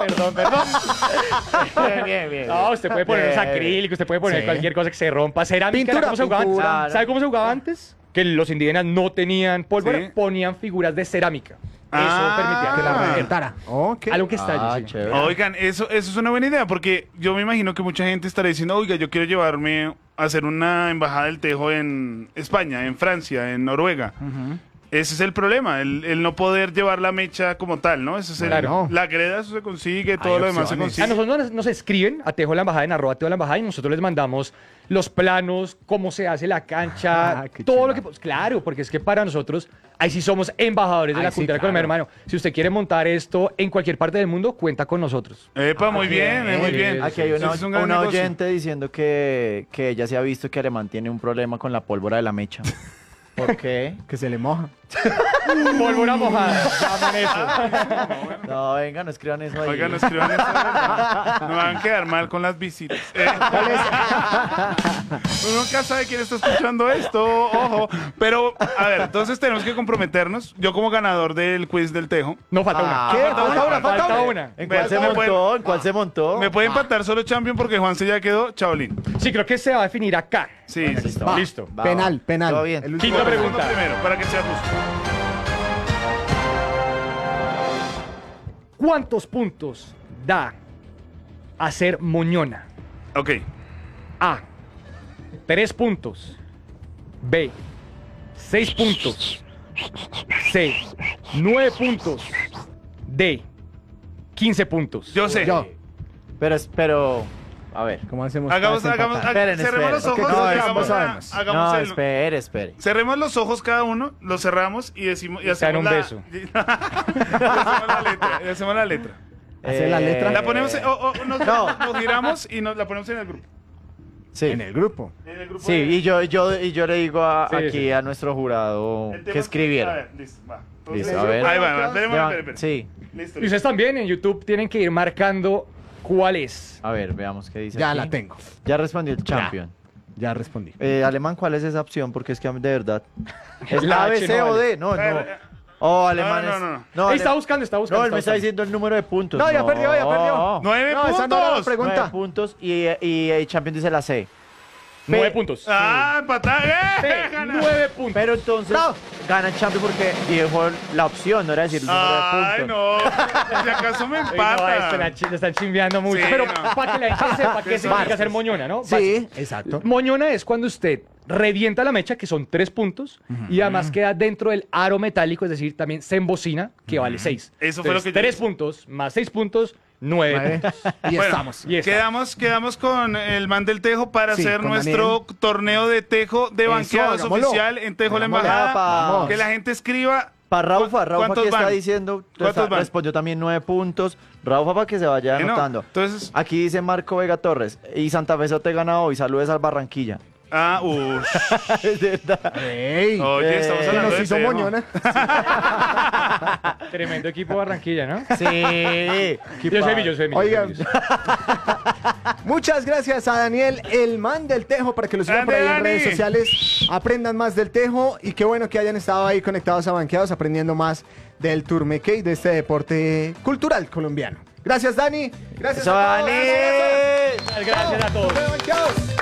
Perdón. Bien. No, usted puede poner Bien. acrílicos, usted puede poner Sí. cualquier cosa que se rompa. Cerámica, Pintura, ¿cómo se jugaba antes? pintura. ¿Sabe cómo se jugaba antes? Que los indígenas no tenían pólvora, Sí. ponían figuras de cerámica. Ah, Eso permitía Que la Ah. reventara. Ok. algo que estalle. Ah, sí. chévere. Oigan, eso es una buena idea, porque yo me imagino que mucha gente estará diciendo, oiga, yo quiero llevarme a hacer una embajada del tejo en España, en Francia, en Noruega. Ese es el problema, el no poder llevar la mecha como tal, ¿no? Ese es el, Claro. La greda, eso se consigue, todo Hay lo demás se opciones. A consigue. nosotros nos escriben a Tejo la Embajada, en @Tejo la Embajada, y nosotros les mandamos los planos, cómo se hace la cancha, Ah, qué todo chimba. lo que... Claro, porque es que para nosotros, ahí sí somos embajadores de Ay, la sí, cultura claro. colombiana, hermano. Si usted quiere montar esto en cualquier parte del mundo, cuenta con nosotros. Epa, muy bien, muy bien. Aquí hay Ese una, es un gran una negocio. oyente diciendo que ella se ha visto que Alemán tiene un problema con la pólvora de la mecha. ¿Por qué? Que se le moja. Pólvora mojada, llaman eso. No, venga, no escriban eso ahí. Oigan, no escriban eso. No van a quedar mal con las visitas. Uno nunca sabe quién está escuchando esto, ojo. Pero, a ver, entonces tenemos que comprometernos. Yo como ganador del quiz del Tejo. No, falta Ah, una. ¿qué? Falta una. ¿En cuál se Me pueden- montó? ¿En cuál se montó? Me puede empatar solo Champion porque Juanse ya quedó Chaolín. Sí, creo que se va a definir acá. Sí, sí. Va. Listo. Va, Penal, va. penal. Todo bien. El último. Quinta pregunta. Primero, para que sea justo. ¿Cuántos puntos da hacer moñona? Ok. A, 3 puntos. B, 6 puntos. C, 9 puntos. D, 15 puntos. Yo sé. Yo. Pero, a ver. ¿Cómo hacemos? Hagamos, para hagamos, desempatar? Esperen, cerremos los esperen. ojos. No, y ambos hagamos, sabemos. hagamos No, el- espere. Cerremos los ojos cada uno, los cerramos y decimos. Y Se dan hacemos un la, beso. y hacemos la letra. Y hacemos la letra. Hacer la letra. La ponemos, nos No. giramos y nos la ponemos en el grupo. Sí. En el grupo. En el grupo Sí, de- y yo le digo Sí, aquí sí. a nuestro jurado el tema que es- escribiera. A ver, listo, va. Entonces, Listo, a ver. Ahí va, esperemos, Ya, espere. Sí, Listo. Y ustedes también en YouTube tienen que ir marcando cuál es. a ver, veamos qué dice Ya aquí. la tengo. Ya respondió el champion. Ya respondí. Alemán, ¿cuál es esa opción? Porque es que de verdad. ¿Es La A, B, H C no o vale. D? No, no. Oh, alemán No, es... no, no. No, Está Ale- buscando. No, él me está diciendo el número de puntos. No, ya perdió, ya perdió. 9 No, esa no era la puntos. pregunta. 9 puntos y el champion dice la C. 9 puntos. Ah, empatar. Gana. 9 puntos. Pero entonces gana el champion porque dijo la opción, no era decir el número de Ay, puntos. no. Si acaso me Ay, no, empatan. le están chimbeando mucho. Sí, Pero no. para que la gente sepa qué significa hacer moñona, ¿no? Sí, exacto. Moñona es cuando usted revienta la mecha, que son 3 puntos, y además queda dentro del aro metálico, es decir, también se embocina, que vale 6. Eso fue lo que yo 3 hice. puntos más 6 puntos, 9 puntos. Y Bueno, estamos. Y Quedamos con el man del Tejo para Sí, hacer con nuestro torneo de Tejo de Eso, banqueados hagámoslo. oficial en Tejo la Hagámoslo. Embajada. Vamos. Que la gente escriba. Para Raufa ¿Cuántos que está van? diciendo, ¿Cuántos van? respondió también 9 puntos. Raufa para que se vaya Que no. anotando. Entonces, Aquí dice Marco Vega Torres. Y Santa Fe te gana hoy. Saludes al Barranquilla. es verdad. Ey, Oye, estamos que hablando nos de hizo Tejo. moñona. Tremendo equipo Barranquilla, ¿no? Sí. Yo soy Millos. Oigan. Muchas gracias a Daniel, el man del Tejo, para que lo sigan por ahí en Dani. redes sociales. Aprendan más del Tejo y qué bueno que hayan estado ahí conectados a Banqueados, aprendiendo más del Turmeque y de este deporte cultural colombiano. Gracias, Dani. Gracias Eso, a todos. Dani. Gracias a todos. Nos vemos, Banqueados.